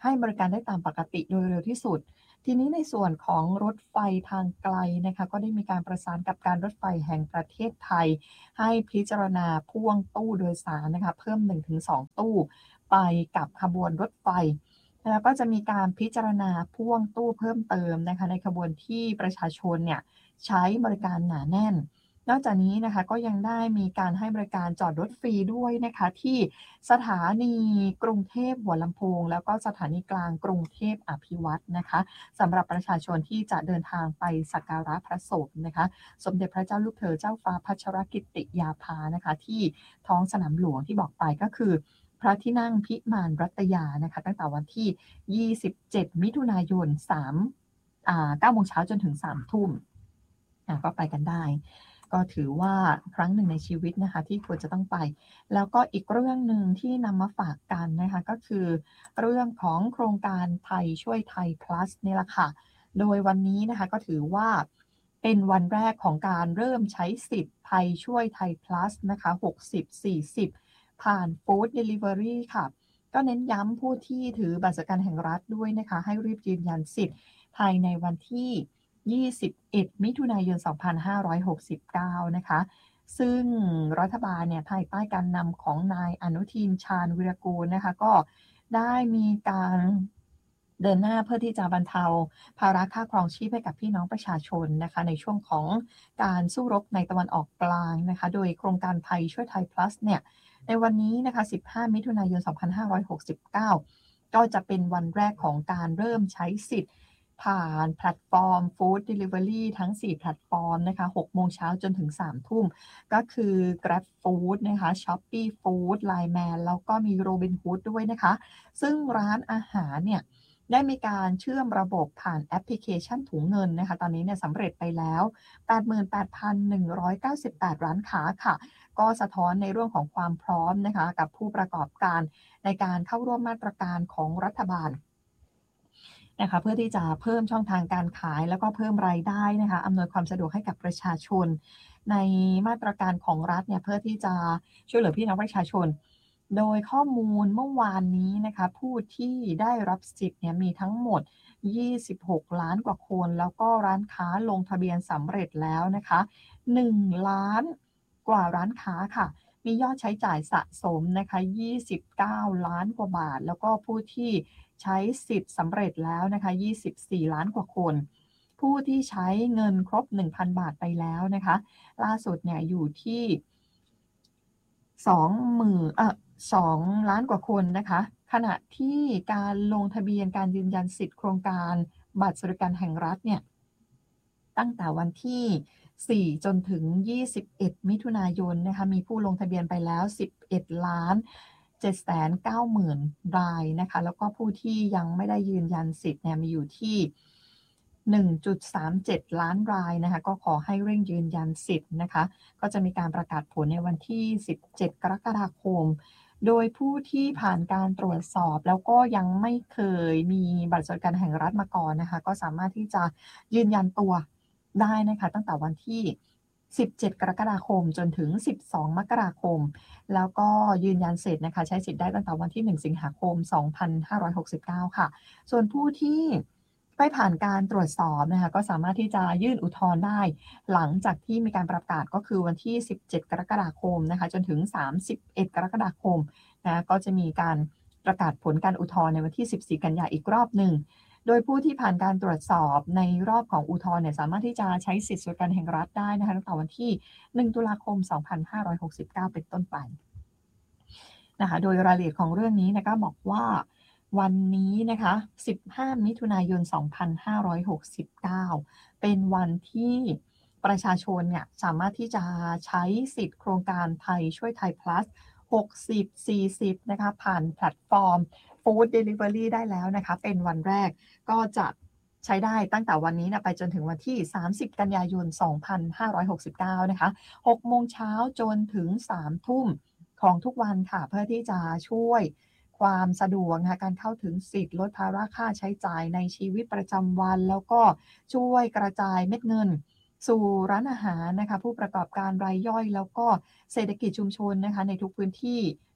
ให้บริการได้ตามปกติโดยเร็วที่สุดทีนี้ในส่วนของรถไฟทางไกลนะคะก็ได้มีการประสานกับการรถไฟแห่งประเทศไทยให้พิจารณาพ่วงตู้โดยสารนะคะเพิ่ม หนึ่งถึงสอง ตู้ไปกับขบวนรถไฟแล้วก็จะมีการพิจารณาพ่วงตู้เพิ่มเติมนะคะในขบวนที่ประชาชนเนี่ยใช้บริการหนาแน่นนอกจากนี้นะคะก็ยังได้มีการให้บริการจอดรถฟรีด้วยนะคะที่สถานีกรุงเทพหัวลำโพงแล้วก็สถานีกลางกรุงเทพอภิวัตรนะคะสำหรับประชาชนที่จะเดินทางไปสักการะพระศพนะคะสมเด็จพระเจ้าลูกเธอเจ้าฟ้าพัชรกิติยาภานะคะที่ท้องสนามหลวงที่บอกไปก็คือพระที่นั่งพิมานรัตยานะคะตั้งแต่วันที่ยี่สิบเจ็ดมิถุนายนสามอ่าเก้าโมงเช้าจนถึงสามทุ่มอ่าก็ไปกันได้ก็ถือว่าครั้งหนึ่งในชีวิตนะคะที่ควรจะต้องไปแล้วก็อีกเรื่องหนึ่งที่นำมาฝากกันนะคะก็คือเรื่องของโครงการไทยช่วยไทย plus นี่แหละค่ะโดยวันนี้นะคะก็ถือว่าเป็นวันแรกของการเริ่มใช้สิทธิ์ไทยช่วยไทย plus นะคะหกสิบ สี่สิบผ่าน Food Delivery ค่ะก็เน้นย้ำผู้ที่ถือบัตรสวัสดิการแห่งรัฐด้วยนะคะให้รีบยืนยันสิทธิ์ภายในวันที่ยี่สิบเอ็ดมิถุนายนสองพันห้าร้อยหกสิบเก้านะคะซึ่งรัฐบาลเนี่ยภายใต้การนำของนายอนุทินชาญวิรากูลนะคะก็ได้มีการเดินหน้าเพื่อที่จะบรรเทาภาระค่าครองชีพให้กับพี่น้องประชาชนนะคะในช่วงของการสู้รบในตะวันออกกลางนะคะโดยโครงการไทยช่วยไทย plus เนี่ยในวันนี้นะคะสิบห้ามิถุนายนสองพันห้าร้อยหกสิบเก้าก็จะเป็นวันแรกของการเริ่มใช้สิทธิ์ผ่านแพลตฟอร์ม Food Delivery ทั้งสี่แพลตฟอร์มนะคะหกโมงเช้าจนถึงสามทุ่มก็คือ Grab Food นะคะ Shopee Food ไลน์ แมน แล้วก็มี Robinhood ด้วยนะคะซึ่งร้านอาหารเนี่ยได้มีการเชื่อมระบบผ่านแอปพลิเคชันถุงเงินนะคะตอนนี้เนี่ยสำเร็จไปแล้ว แปดหมื่นแปดพันหนึ่งร้อยเก้าสิบแปด ร้านค้าค่ะก็สะท้อนในเรื่องของความพร้อมนะคะกับผู้ประกอบการในการเข้าร่วมมาตรการของรัฐบาลนะคะเพื่อที่จะเพิ่มช่องทางการขายแล้วก็เพิ่มรายได้นะคะอำนวยความสะดวกให้กับประชาชนในมาตรการของรัฐเนี่ยเพื่อที่จะช่วยเหลือพี่น้องประชาชนโดยข้อมูลเมื่อวานนี้นะคะผู้ที่ได้รับสิทธิ์เนี่ยมีทั้งหมดยี่สิบหกล้านกว่าคนแล้วก็ร้านค้าลงทะเบียนสำเร็จแล้วนะคะหนึ่งล้านกว่าร้านค้าค่ะมียอดใช้จ่ายสะสมนะคะยี่สิบเก้าล้านกว่าบาทแล้วก็ผู้ที่ใช้สิทธิ์สำเร็จแล้วนะคะยี่สิบสี่ล้านกว่าคนผู้ที่ใช้เงินครบ หนึ่งพัน บาทไปแล้วนะคะล่าสุดเนี่ยอยู่ที่สองหมื่นเอ่อสองล้านกว่าคนนะคะขณะที่การลงทะเบียนการยืนยันสิทธิ์โครงการบัตรสวัสดิการแห่งรัฐเนี่ยตั้งแต่วันที่สี่จนถึงยี่สิบเอ็ดมิถุนายนนะคะมีผู้ลงทะเบียนไปแล้วสิบเอ็ดล้านเจ็ดแสนเก้าหมื่นรายนะคะแล้วก็ผู้ที่ยังไม่ได้ยืนยันสิทธิ์เนี่ยมีอยู่ที่ หนึ่งจุดสามเจ็ด ล้านรายนะคะก็ขอให้เร่งยืนยันสิทธิ์นะคะก็จะมีการประกาศผลในวันที่สิบเจ็ดกรกฎาคมโดยผู้ที่ผ่านการตรวจสอบแล้วก็ยังไม่เคยมีบัตรสวัสดิการแห่งรัฐมาก่อนนะคะก็สามารถที่จะยืนยันตัวได้นะคะตั้งแต่วันที่สิบเจ็ดกรกฎาคมจนถึงสิบสองมกราคมแล้วก็ยืนยันเสร็จนะคะใช้สิทธิ์ได้ตั้งแต่วันที่หนึ่งสิงหาคมสองพันห้าร้อยหกสิบเก้าค่ะส่วนผู้ที่ไม่ผ่านการตรวจสอบนะคะก็สามารถที่จะยื่นอุทธรณ์ได้หลังจากที่มีการประกาศก็คือวันที่สิบเจ็ดกรกฎาคมนะคะจนถึงสามสิบเอ็ดกรกฎาคมนะก็จะมีการประกาศผลการอุทธรณ์ในวันที่สิบสี่กันยายนอีกรอบหนึ่งโดยผู้ที่ผ่านการตรวจสอบในรอบของอุทธรณ์เนี่ยสามารถที่จะใช้สิทธิสวัสดิการแห่งรัฐได้นะคะตั้งแต่วันที่หนึ่งตุลาคมสองพันห้าร้อยหกสิบเก้าเป็นต้นไปนะคะโดยรายละเอียดของเรื่องนี้นะคะบอกว่าวันนี้นะคะสิบห้ามิถุนายนสองพันห้าร้อยหกสิบเก้าเป็นวันที่ประชาชนเนี่ยสามารถที่จะใช้สิทธิ์โครงการไทยช่วยไทย plus หกสิบ สี่สิบนะคะผ่านแพลตฟอร์ม Food Delivery ได้แล้วนะคะเป็นวันแรกก็จะใช้ได้ตั้งแต่วันนี้นะไปจนถึงวันที่สามสิบกันยายนสองพันห้าร้อยหกสิบเก้านะคะหกโมงเช้าจนถึงสามทุ่มของทุกวันค่ะเพื่อที่จะช่วยความสะดวกนะคะการเข้าถึงสิทธิ์ลดภาระค่าใช้จ่ายในชีวิตประจำวันแล้วก็ช่วยกระจายเม็ดเงินสู่ร้านอาหารนะคะผู้ประกอบการรายย่อยแล้วก็เศรษฐกิจชุมชนนะคะในทุกพื้นที่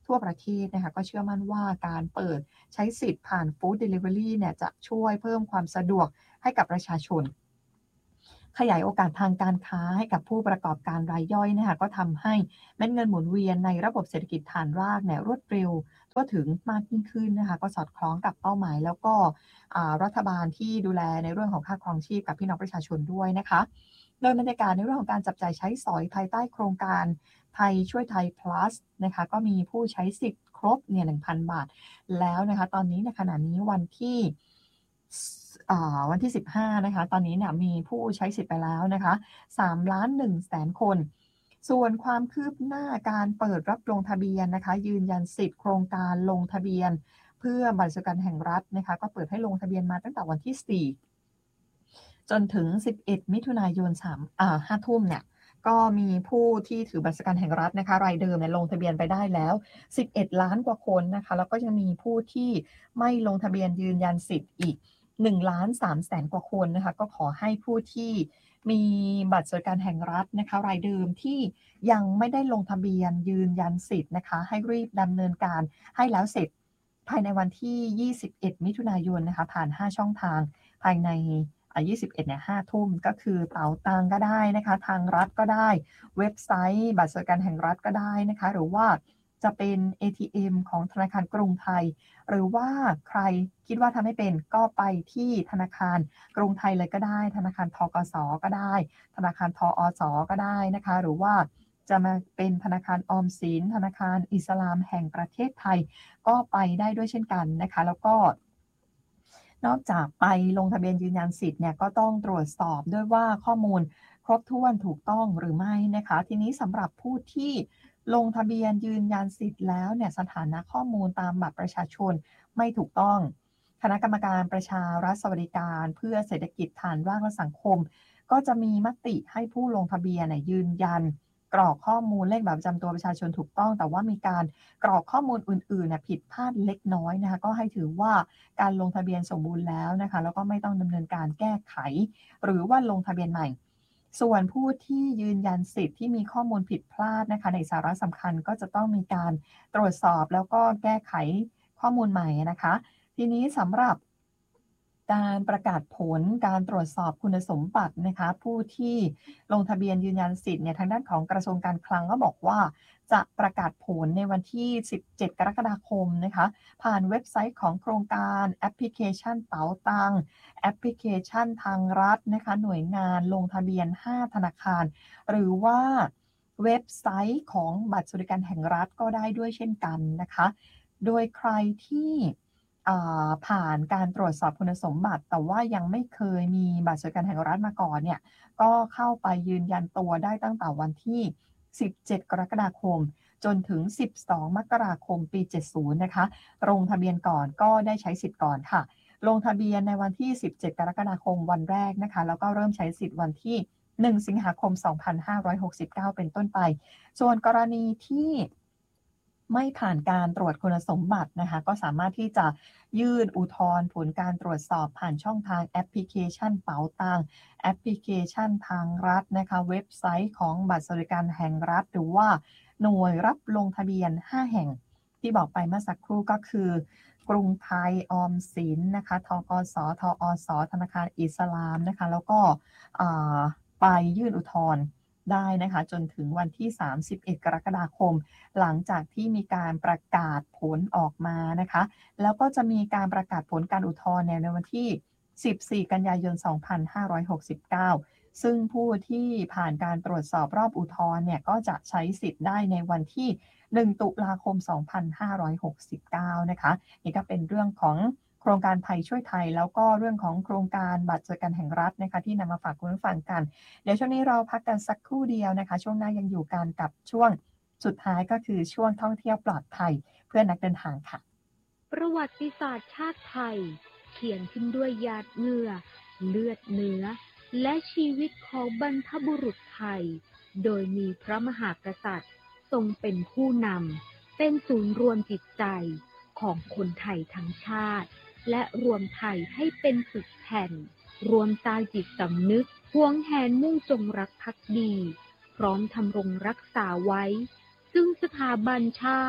ทั่วประเทศนะคะก็เชื่อมั่นว่าการเปิดใช้สิทธิ์ผ่าน Food Delivery เนี่ยจะช่วยเพิ่มความสะดวกให้กับประชาชนขยายโอกาสทางการค้าให้กับผู้ประกอบการรายย่อยนะคะก็ทำให้เม็ดเงินหมุนเวียนในระบบเศรษฐกิจฐานรากเนี่ยรวดเร็วทั่วถึงมากยิ่งขึ้นนะคะก็สอดคล้องกับเป้าหมายแล้วก็รัฐบาลที่ดูแลในเรื่องของค่าครองชีพกับพี่น้องประชาชนด้วยนะคะโดยบรรยากาศในเรื่องของการจับจ่ายใช้สอยภายใต้โครงการไทยช่วยไทย plus นะคะก็มีผู้ใช้สิทธิ์ครบเนี่ย หนึ่งพัน บาทแล้วนะคะตอนนี้ในขณะนี้วันที่วันที่สิบห้านะคะตอนนี้เนี่ยมีผู้ใช้สิทธิ์ไปแล้วนะคะสามล้านหนึ่งแสนคนส่วนความคืบหน้าการเปิดรับลงทะเบียนนะคะยืนยันสิทธิ์โครงการลงทะเบียนเพื่อบัตรสวัสดิการแห่งรัฐนะคะก็เปิดให้ลงทะเบียนมาตั้งแต่วันที่สี่จนถึงสิบเอ็ดมิถุนายนสามอ่าห้าทุ่มเนี่ยก็มีผู้ที่ถือบัตรสวัสดิการแห่งรัฐนะคะรายเดิมเนี่ยลงทะเบียนไปได้แล้วสิบเอ็ดล้านกว่าคนนะคะแล้วก็ยังมีผู้ที่ไม่ลงทะเบียนยืนยันสิทธิ์อีกหนึ่งล้านสามแสนกว่าคนนะคะก็ขอให้ผู้ที่มีบัตรสวัสดิการแห่งรัฐนะคะรายเดิมที่ยังไม่ได้ลงทะเบียนยืนยันสิทธิ์นะคะให้รีบดำเนินการให้แล้วเสร็จภายในวันที่ยี่สิบเอ็ดมิถุนายนนะคะผ่านห้าช่องทางภายในยี่สิบเอ็ดเนี่ยห้าทุ่มก็คือเป๋าตังก็ได้นะคะทางรัฐก็ได้เว็บไซต์บัตรสวัสดิการแห่งรัฐก็ได้นะคะหรือว่าจะเป็น เอ ที เอ็ม ของธนาคารกรุงไทยหรือว่าใครคิดว่าทำไม่เป็นก็ไปที่ธนาคารกรุงไทยเลยก็ได้ธนาคารธกสก็ได้ธนาคารทอสก็ได้นะคะหรือว่าจะมาเป็นธนาคารออมสินธนาคารอิสลามแห่งประเทศไทยก็ไปได้ด้วยเช่นกันนะคะแล้วก็นอกจากไปลงทะเบียนยืนยันสิทธิ์เนี่ยก็ต้องตรวจสอบด้วยว่าข้อมูลครบถ้วนถูกต้องหรือไม่นะคะทีนี้สำหรับผู้ที่ลงทะเบียนยืนยันสิทธิ์แล้วเนี่ยสถานะข้อมูลตามบัตรประชาชนไม่ถูกต้องคณะกรรมการประชารัฐสวัสดิการเพื่อเศรษฐกิจฐานรากและสังคมก็จะมีมติให้ผู้ลงทะเบียนเนี่ยยืนยันกรอกข้อมูลเลขบัตรประจำตัวประชาชนถูกต้องแต่ว่ามีการกรอกข้อมูลอื่นๆเนี่ยผิดพลาดเล็กน้อยนะคะก็ให้ถือว่าการลงทะเบียนสมบูรณ์แล้วนะคะแล้วก็ไม่ต้องดำเนินการแก้ไขหรือว่าลงทะเบียนใหม่ส่วนผู้ที่ยืนยันสิทธิ์ที่มีข้อมูลผิดพลาดนะคะในสาระสำคัญก็จะต้องมีการตรวจสอบแล้วก็แก้ไขข้อมูลใหม่นะคะทีนี้สำหรับการประกาศผลการตรวจสอบคุณสมบัตินะคะผู้ที่ลงทะเบียนยืนยันสิทธิ์เนี่ยทางด้านของกระทรวงการคลังก็บอกว่าจะประกาศผลในวันที่สิบเจ็ดกรกฎาคมนะคะผ่านเว็บไซต์ของโครงการแอปพลิเคชันเป๋าตังแอปพลิเคชันทางรัฐนะคะหน่วยงานลงทะเบียนห้าธนาคารหรือว่าเว็บไซต์ของบัตรสวัสดิการแห่งรัฐก็ได้ด้วยเช่นกันนะคะโดยใครที่ผ่านการตรวจสอบคุณสมบัติแต่ว่ายังไม่เคยมีบัตรสวัสดิการแห่งรัฐมาก่อนเนี่ยก็เข้าไปยืนยันตัวได้ตั้งแต่วันที่สิบเจ็ดกรกฎาคมจนถึงสิบสองมกราคมปีเจ็ดสิบนะคะลงทะเบียนก่อนก็ได้ใช้สิทธิ์ก่อนค่ะลงทะเบียนในวันที่สิบเจ็ดกรกฎาคมวันแรกนะคะแล้วก็เริ่มใช้สิทธิ์วันที่หนึ่งสิงหาคมสองพันห้าร้อยหกสิบเก้าเป็นต้นไปส่วนกรณีที่ไม่ผ่านการตรวจคุณสมบัตินะคะก็สามารถที่จะยื่นอุทธรณ์ผลการตรวจสอบผ่านช่องทางแอปพลิเคชันเป๋าตังแอปพลิเคชันทางรัฐนะคะเว็บไซต์ของบัตรสวัสดิการแห่งรัฐหรือว่าหน่วยรับลงทะเบียนห้าแห่งที่บอกไปเมื่อสักครู่ก็คือกรุงไทยออมสินนะคะธกสทอสธนาคารอิสลามนะคะแล้วก็ไปยื่นอุทธรณ์ได้นะคะจนถึงวันที่สามสิบเอ็ดกรกฎาคมหลังจากที่มีการประกาศผลออกมานะคะแล้วก็จะมีการประกาศผลการอุทธรณ์ในวันที่สิบสี่กันยายนสองพันห้าร้อยหกสิบเก้าซึ่งผู้ที่ผ่านการตรวจสอบรอบอุทธรณ์เนี่ยก็จะใช้สิทธิ์ได้ในวันที่หนึ่งตุลาคมสองพันห้าร้อยหกสิบเก้านะคะนี่ก็เป็นเรื่องของโครงการไทยช่วยไทยแล้วก็เรื่องของโครงการบัตรสวัสดิการแห่งรัฐนะคะที่นำมาฝากคุณผู้ฟังกันเดี๋ยวช่วงนี้เราพักกันสักครู่เดียวนะคะช่วงหน้ายังอยู่กันกับช่วงสุดท้ายก็คือช่วงท่องเที่ยวปลอดภัยเพื่อนักเดินทางค่ะประวัติศาสตร์ชาติไทยเขียนขึ้นด้วยหยาดเหงื่อเลือดเนื้อและชีวิตของบรรพบุรุษไทยโดยมีพระมหากษัตริย์ทรงเป็นผู้นำเป็นศูนย์รวมจิตใจของคนไทยทั้งชาติและรวมไทยให้เป็นปึกแผ่นรวมสร้างจิตสำนึกหวงแหนมุ่งจงรักภักดีพร้อมทำรงรักษาไว้ซึ่งสถาบันชาติ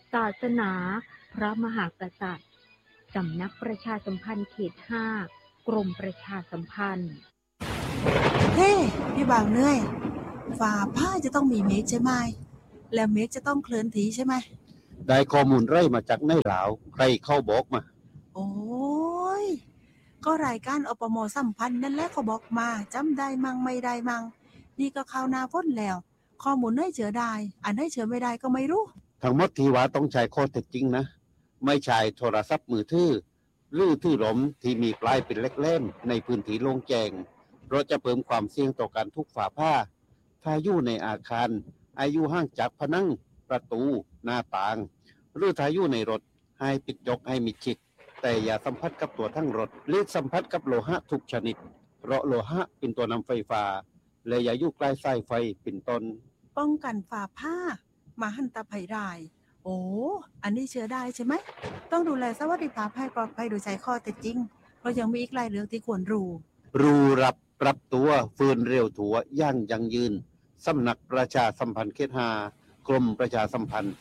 ศาสนาพระมหากษัตริย์สำนักประชาสัมพันธ์เขตห้ากรมประชาสัมพันธ์เฮ้ hey, พี่บ่าวเหนื่อยฝ่าผ้าจะต้องมีเมฆใช่ไหมแล้วเมฆจะต้องเคลื่อนที่ใช่ไหมได้ข้อมูลไร่มาจากในหลาวใครเข้าบอกมาโอ้ยก็รายการอปม.สัมพันธ์นั่นแหละเขาบอกมาจำได้มั่งไม่ได้มั่งนี่ก็ข่าวนาพ้นแล้วข้อมูลได้เจอได้อันได้เจอไม่ได้ก็ไม่รู้ทั้งหมดที่ว่าต้องใช้ข้อเท็จจริงนะไม่ใช่โทรศัพท์มือถือหรือถือหลมที่มีปลายเป็นเล็กเล่มในพื้นที่โล่งแจ้งเพราะจะเพิ่มความเสี่ยงต่อการทุกฝ่าผ้าถ้าอยู่ในอาคารอายุห่างจากผนังประตูหน้าต่างหรือถ้าอยู่ในรถให้ปิดยกให้มิดชิดแต่อย่าสัมผัสกับตัวทั้งรถหรือสัมผัสกับโลหะทุกชนิดเพราะโลหะเป็นตัวนำไฟฟ้าและอย่าอยู่ใกล้สายไฟเป็นต้นป้องกันฝ่าผ้ามาหันตภัยได้โอ้อันนี้เชื่อได้ใช่ไหมต้องดูแลสวัสดิภาพให้ปลอดภัยโดยใช้ข้อเท็จจริงเพราะยังมีอีกหลายเรื่องที่ควรรู้รู้รับปรับตัวฟื้นเร็วถัวย่างยั่งยืนสำนักประชาสัมพันธ์เขตห้ากรมประชาสัมพันธ์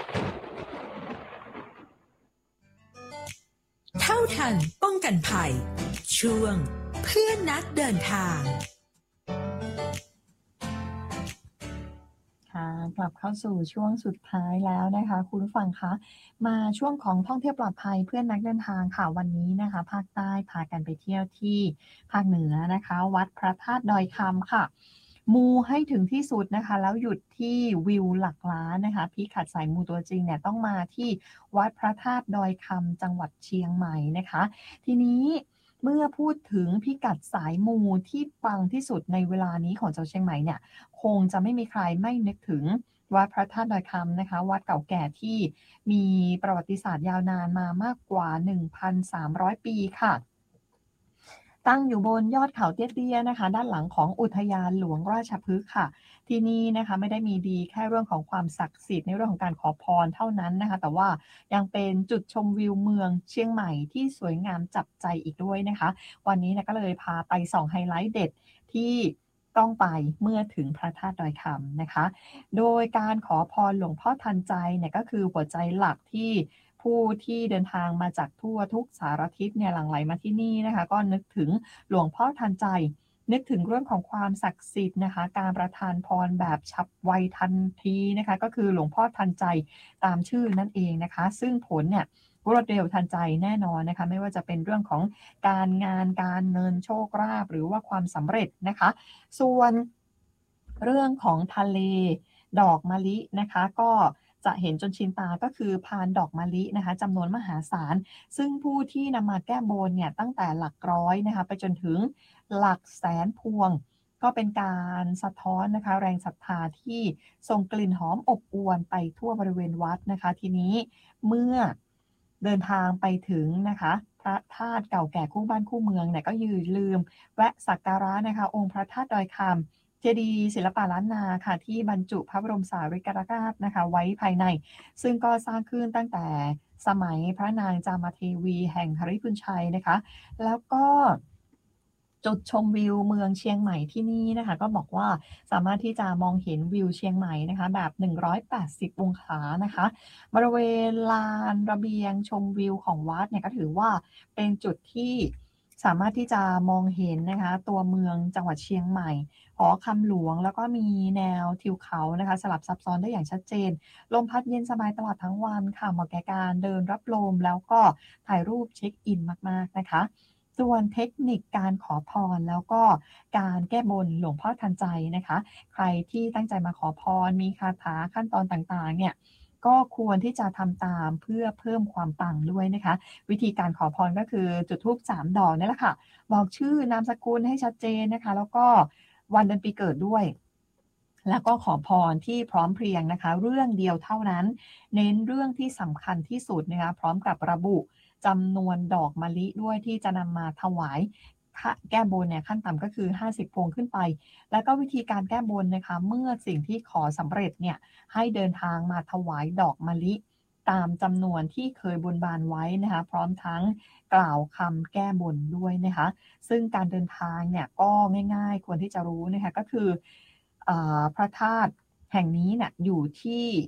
เท่าทันป้องกันภัยช่วงเพื่อนนักเดินทางกลับเข้าสู่ช่วงสุดท้ายแล้วนะคะคุณผู้ฟังคะมาช่วงของท่องเที่ยวปลอดภัยเพื่อนนักเดินทางค่ะวันนี้นะคะภาคใต้พากันไปเที่ยวที่ภาคเหนือนะคะวัดพระธาตุดอยคำค่ะมูให้ถึงที่สุดนะคะแล้วหยุดที่วิวหลักล้านนะคะพิกัดสายมูตัวจริงเนี่ยต้องมาที่วัดพระธาตุดอยคำจังหวัดเชียงใหม่นะคะทีนี้เมื่อพูดถึงพิกัดสายมูที่ปังที่สุดในเวลานี้ของจังหวัดเชียงใหม่เนี่ยคงจะไม่มีใครไม่นึกถึงวัดพระธาตุดอยคำนะคะวัดเก่าแก่ที่มีประวัติศาสตร์ยาวนานมามากกว่า หนึ่งพันสามร้อย ปีค่ะตั้งอยู่บนยอดเขาเตี้ยๆนะคะด้านหลังของอุทยานหลวงราชพฤกษ์ค่ะที่นี่นะคะไม่ได้มีดีแค่เรื่องของความศักดิ์สิทธิ์ในเรื่องของการขอพรเท่านั้นนะคะแต่ว่ายังเป็นจุดชมวิวเมืองเชียงใหม่ที่สวยงามจับใจอีกด้วยนะคะวันนี้นะก็เลยพาไปส่องไฮไลท์เด็ดที่ต้องไปเมื่อถึงพระธาตุดอยคำนะคะโดยการขอพรหลวงพ่อทันใจเนี่ยก็คือหัวใจหลักที่ผู้ที่เดินทางมาจากทั่วทุกสารทิศเนี่ยหลั่งไหลมาที่นี่นะคะก็นึกถึงหลวงพ่อทันใจนึกถึงเรื่องของความศักดิ์สิทธิ์นะคะการประทานพรแบบฉับไวทันทีนะคะก็คือหลวงพ่อทันใจตามชื่อนั่นเองนะคะซึ่งผลเนี่ยรวดเร็วทันใจแน่นอนนะคะไม่ว่าจะเป็นเรื่องของการงานการเงินโชคลาภหรือว่าความสำเร็จนะคะส่วนเรื่องของทะเลดอกมะลินะคะก็จะเห็นจนชินตาก็คือพานดอกมะลินะคะจำนวนมหาศาลซึ่งผู้ที่นำมาแก้บนเนี่ยตั้งแต่หลักร้อยนะคะไปจนถึงหลักแสนพวงก็เป็นการสะท้อนนะคะแรงศรัทธาที่ส่งกลิ่นหอมอบอวลไปทั่วบริเวณวัดนะคะทีนี้เมื่อเดินทางไปถึงนะคะพระธาตุเก่าแก่คู่บ้านคู่เมืองเนี่ยก็อย่าลืมแวะสักการะนะคะองค์พระธาตุดอยคำเจดีย์ศิลปะล้านนาค่ะที่บรรจุพระบรมสารีริกธาตุนะคะไว้ภายในซึ่งก็สร้างขึ้นตั้งแต่สมัยพระนางจามเทวีแห่งหฤทัยชัยนะคะแล้วก็จุดชมวิวเมืองเชียงใหม่ที่นี่นะคะก็บอกว่าสามารถที่จะมองเห็นวิวเชียงใหม่นะคะแบบหนึ่งร้อยแปดสิบองศานะคะบริเวณลานระเบียงชมวิวของวัดเนี่ยก็ถือว่าเป็นจุดที่สามารถที่จะมองเห็นนะคะตัวเมืองจังหวัดเชียงใหม่หอคำหลวงแล้วก็มีแนวทิวเขานะคะสลับซับซ้อนได้อย่างชัดเจนลมพัดเย็นสบายตลอดทั้งวันค่ะเหมาะแก่การเดินรับลมแล้วก็ถ่ายรูปเช็คอินมากๆนะคะส่วนเทคนิคการขอพรแล้วก็การแก้บนหลวงพ่อทันใจนะคะใครที่ตั้งใจมาขอพรมีคาถาขั้นตอนต่างๆเนี่ยก็ควรที่จะทำตามเพื่อเพิ่มความปังด้วยนะคะวิธีการขอพรก็คือจุดธูปสามดอกนี่แหละค่ะบอกชื่อนามสกุลให้ชัดเจนนะคะแล้วก็วันเดือนปีเกิดด้วยแล้วก็ขอพรที่พร้อมเพรียงนะคะเรื่องเดียวเท่านั้นเน้นเรื่องที่สำคัญที่สุดนะคะพร้อมกับระบุจำนวนดอกมะลิด้วยที่จะนำมาถวายแก้บนเนี่ยขั้นต่ำก็คือห้าสิบพวงขึ้นไปแล้วก็วิธีการแก้บนนะคะเมื่อสิ่งที่ขอสำเร็จเนี่ยให้เดินทางมาถวายดอกมะลิตามจำนวนที่เคยบนบานไว้นะคะพร้อมทั้งกล่าวคำแก้บนด้วยนะคะซึ่งการเดินทางเนี่ยก็ง่ายๆควรที่จะรู้นะคะก็คือพระธาตุแห่งนี้เนี่ยอยู่ที่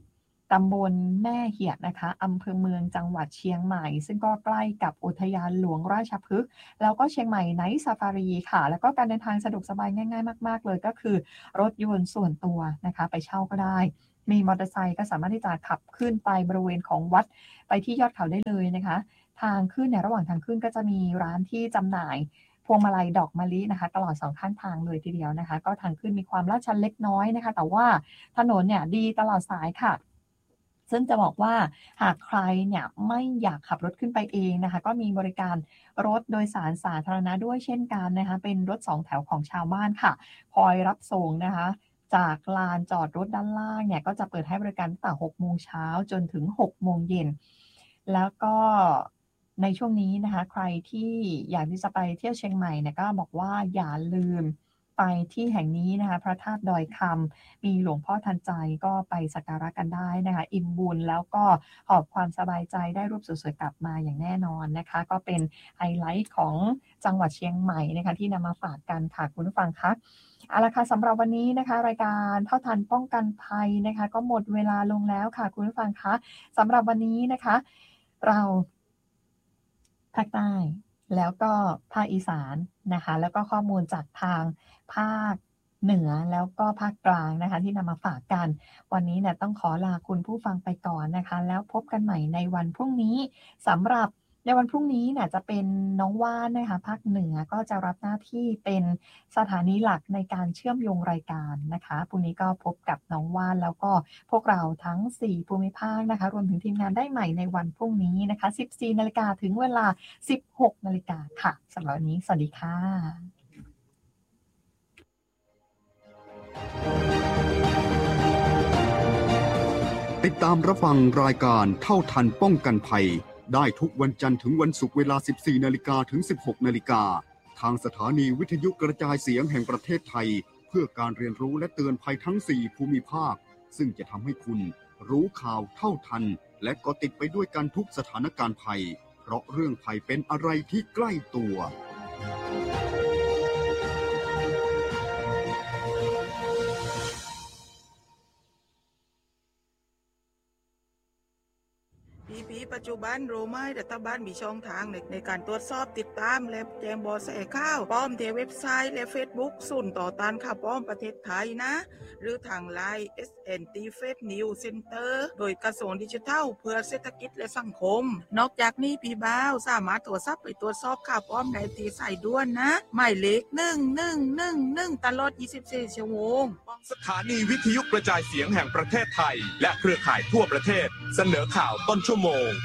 ตำบลแม่เหียดนะคะอำเภอเมืองจังหวัดเชียงใหม่ซึ่งก็ใกล้กับอุทยานหลวงราชพฤกษ์แล้วก็เชียงใหม่ไนท์ซาฟารีค่ะแล้วก็การเดินทางสะดวกสบายง่ายๆมากๆเลยก็คือรถยนต์ส่วนตัวนะคะไปเช่าก็ได้มีมอเตอร์ไซค์ก็สามารถที่จะขับขึ้นไปบริเวณของวัดไปที่ยอดเขาได้เลยนะคะทางขึ้นเนี่ยระหว่างทางขึ้นก็จะมีร้านที่จำหน่ายพวงมาลัยดอกมะลินะคะตลอดสองข้างทางเลยทีเดียวนะคะก็ทางขึ้นมีความลาดชันเล็กน้อยนะคะแต่ว่าถนนเนี่ยดีตลอดสายค่ะซึ่งจะบอกว่าหากใครเนี่ยไม่อยากขับรถขึ้นไปเองนะคะก็มีบริการรถโดยสารสาธารณะด้วยเช่นกันนะคะเป็นรถสองแถวของชาวบ้านค่ะคอยรับส่งนะคะจากลานจอดรถด้านล่างเนี่ยก็จะเปิดให้บริการตั้งแต่หกโมงเช้าจนถึงหกโมงเย็นแล้วก็ในช่วงนี้นะคะใครที่อยากที่จะไปเที่ยวเชียงใหม่เนี่ยก็บอกว่าอย่าลืมไปที่แห่งนี้นะคะพระธาตุดอยคำมีหลวงพ่อทันใจก็ไปสักการะกันได้นะคะอิ่มบุญแล้วก็หอบความสบายใจได้รูปสวยๆกลับมาอย่างแน่นอนนะคะก็เป็นไฮไลท์ของจังหวัดเชียงใหม่นะคะที่นำมาฝากกันค่ะคุณผู้ฟังคะเอาละค่ะสำหรับวันนี้นะคะรายการเท่าทันป้องกันภัยนะคะก็หมดเวลาลงแล้วค่ะคุณผู้ฟังคะสำหรับวันนี้นะคะเราภาคใต้แล้วก็ภาคอีสานนะคะแล้วก็ข้อมูลจากทางภาคเหนือแล้วก็ภาคกลางนะคะที่นำมาฝากกันวันนี้เนี่ยต้องขอลาคุณผู้ฟังไปก่อนนะคะแล้วพบกันใหม่ในวันพรุ่งนี้สำหรับในวันพรุ่งนี้เนี่ยจะเป็นน้องว่านนะคะภาคเหนือก็จะรับหน้าที่เป็นสถานีหลักในการเชื่อมโยงรายการนะคะพรุ่งนี้ก็พบกับน้องว่านแล้วก็พวกเราทั้งสี่ภูมิภาคนะคะรวมถึงทีมงานได้ใหม่ในวันพรุ่งนี้นะคะ สิบสี่นาฬิกาถึงเวลา สิบหกนาฬิกาค่ะสำหรับวันนี้สวัสดีค่ะติดตามรับฟังรายการเท่าทันป้องกันภัยได้ทุกวันจันทร์ถึงวันศุกร์เวลา สิบสี่นาฬิกาถึง สิบหกนาฬิกาทางสถานีวิทยุกระจายเสียงแห่งประเทศไทยเพื่อการเรียนรู้และเตือนภัยทั้งสี่ภูมิภาคซึ่งจะทำให้คุณรู้ข่าวเท่าทันและก็ติดไปด้วยกันทุกสถานการณ์ภัยเพราะเรื่องภัยเป็นอะไรที่ใกล้ตัวปีปัจจุบันรู้ไหมรัฐบาลมีช่องทางในในการตรวจสอบติดตามและแจ้งเบาะแสข่าวปลอมที่เว็บไซต์และ Facebook ศูนย์ต่อต้านข่าวปลอมประเทศไทยนะหรือทาง ไลน์ เอส เอ็น ที Fake News Center โดยกระทรวงดิจิทัลเพื่อเศรษฐกิจและสังคมนอกจากนี้พี่บ่าวสามารถโทรศัพท์ไปตรวจสอบข่าวปลอมได้ที่สายด่วนนะหมายเลขหนึ่งหนึ่งหนึ่งหนึ่งตลอดยี่สิบสี่ชั่วโมงสถานีวิทยุกระจายเสียงแห่งประเทศไทยและเครือข่ายทั่วประเทศเสนอข่าวต้นชั่วโมง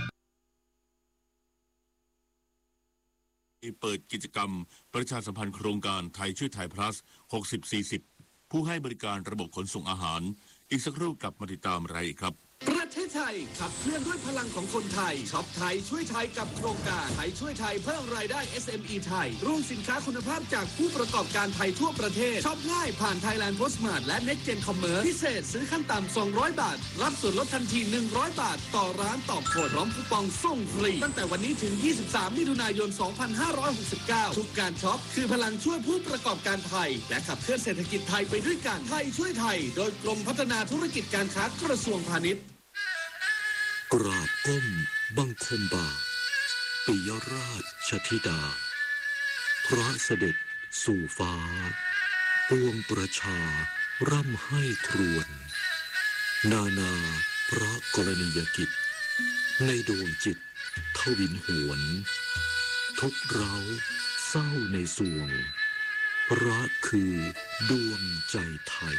เปิดกิจกรรมประชาสัมพันธ์โครงการไทยช่วยไทย plus หกสิบ สี่สิบ ผู้ให้บริการระบบขนส่งอาหารอีกสักครู่กลับมาติดตามรายละเอียดครับประเทศไทยขับเคลื่อนด้วยพลังของคนไทยช็อปไทยช่วยไทยกับโครงการไทยช่วยไทยเพิ่มรายได้ เอส เอ็ม อี ไทยร่วมสินค้าคุณภาพจากผู้ประกอบการไทยทั่วประเทศช็อปง่ายผ่าน Thailand Postmart และ Next Gen Commerce พิเศษซื้อขั้นต่ำสองร้อยบาทรับส่วนลดทันทีหนึ่งร้อยบาทต่อร้านต่อโคดพร้อมคูปองส่งฟรีตั้งแต่วันนี้ถึงยี่สิบสามมิถุนายนสองพันห้าร้อยหกสิบเก้าทุกการช็อปคือพลังช่วยผู้ประกอบการไทยและขับเคลื่อนเศรษฐกิจไทยไปด้วยกันไทยช่วยไทยโดยกรมพัฒนาธุรกิจการค้ากระทรวงพาณิชย์กราบก้มบังคมบาทปิยราชธิดาพระเสด็จสู่ฟ้าปวงประชาร่ำให้ครวญนานาพระกรณียกิจในดวงจิตทวินหวนทุกเร้าเศร้าในสวงพระคือดวงใจไทย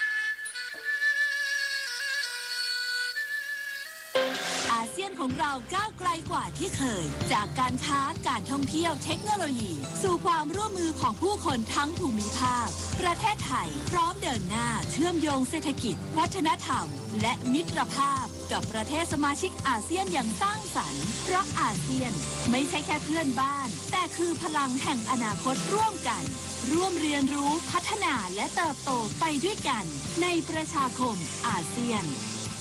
อาเซียนของเราก้าวไกลกว่าที่เคยจากการค้าการท่องเที่ยวเทคโนโลยีสู่ความร่วมมือของผู้คนทั้งภูมิภาคประเทศไทยพร้อมเดินหน้าเชื่อมโยงเศรษฐกิจวัฒนธรรมและมิตรภาพกับประเทศสมาชิกอาเซียนอย่างสร้างสรรค์เพราะอาเซียนไม่ใช่แค่เพื่อนบ้านแต่คือพลังแห่งอนาคตร่วมกันร่วมเรียนรู้พัฒนาและเติบโตไปด้วยกันในประชาคมอาเซียน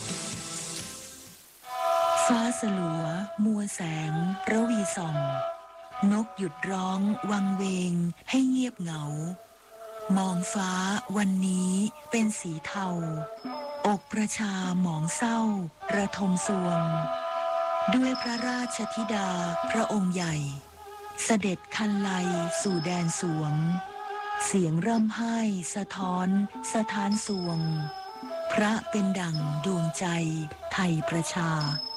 ฟ้าสลัวมัวแสงระวีส่องนกหยุดร้องวังเวงให้เงียบเหงามองฟ้าวันนี้เป็นสีเทาอกประชาหมองเศร้าระทมสวงด้วยพระราชธิดาพระองค์ใหญ่เสด็จคันไลสู่แดนสวงเสียงร่ำไห้สะท้อนสถานสวงพระเป็นดั่งดวงใจไทยประชา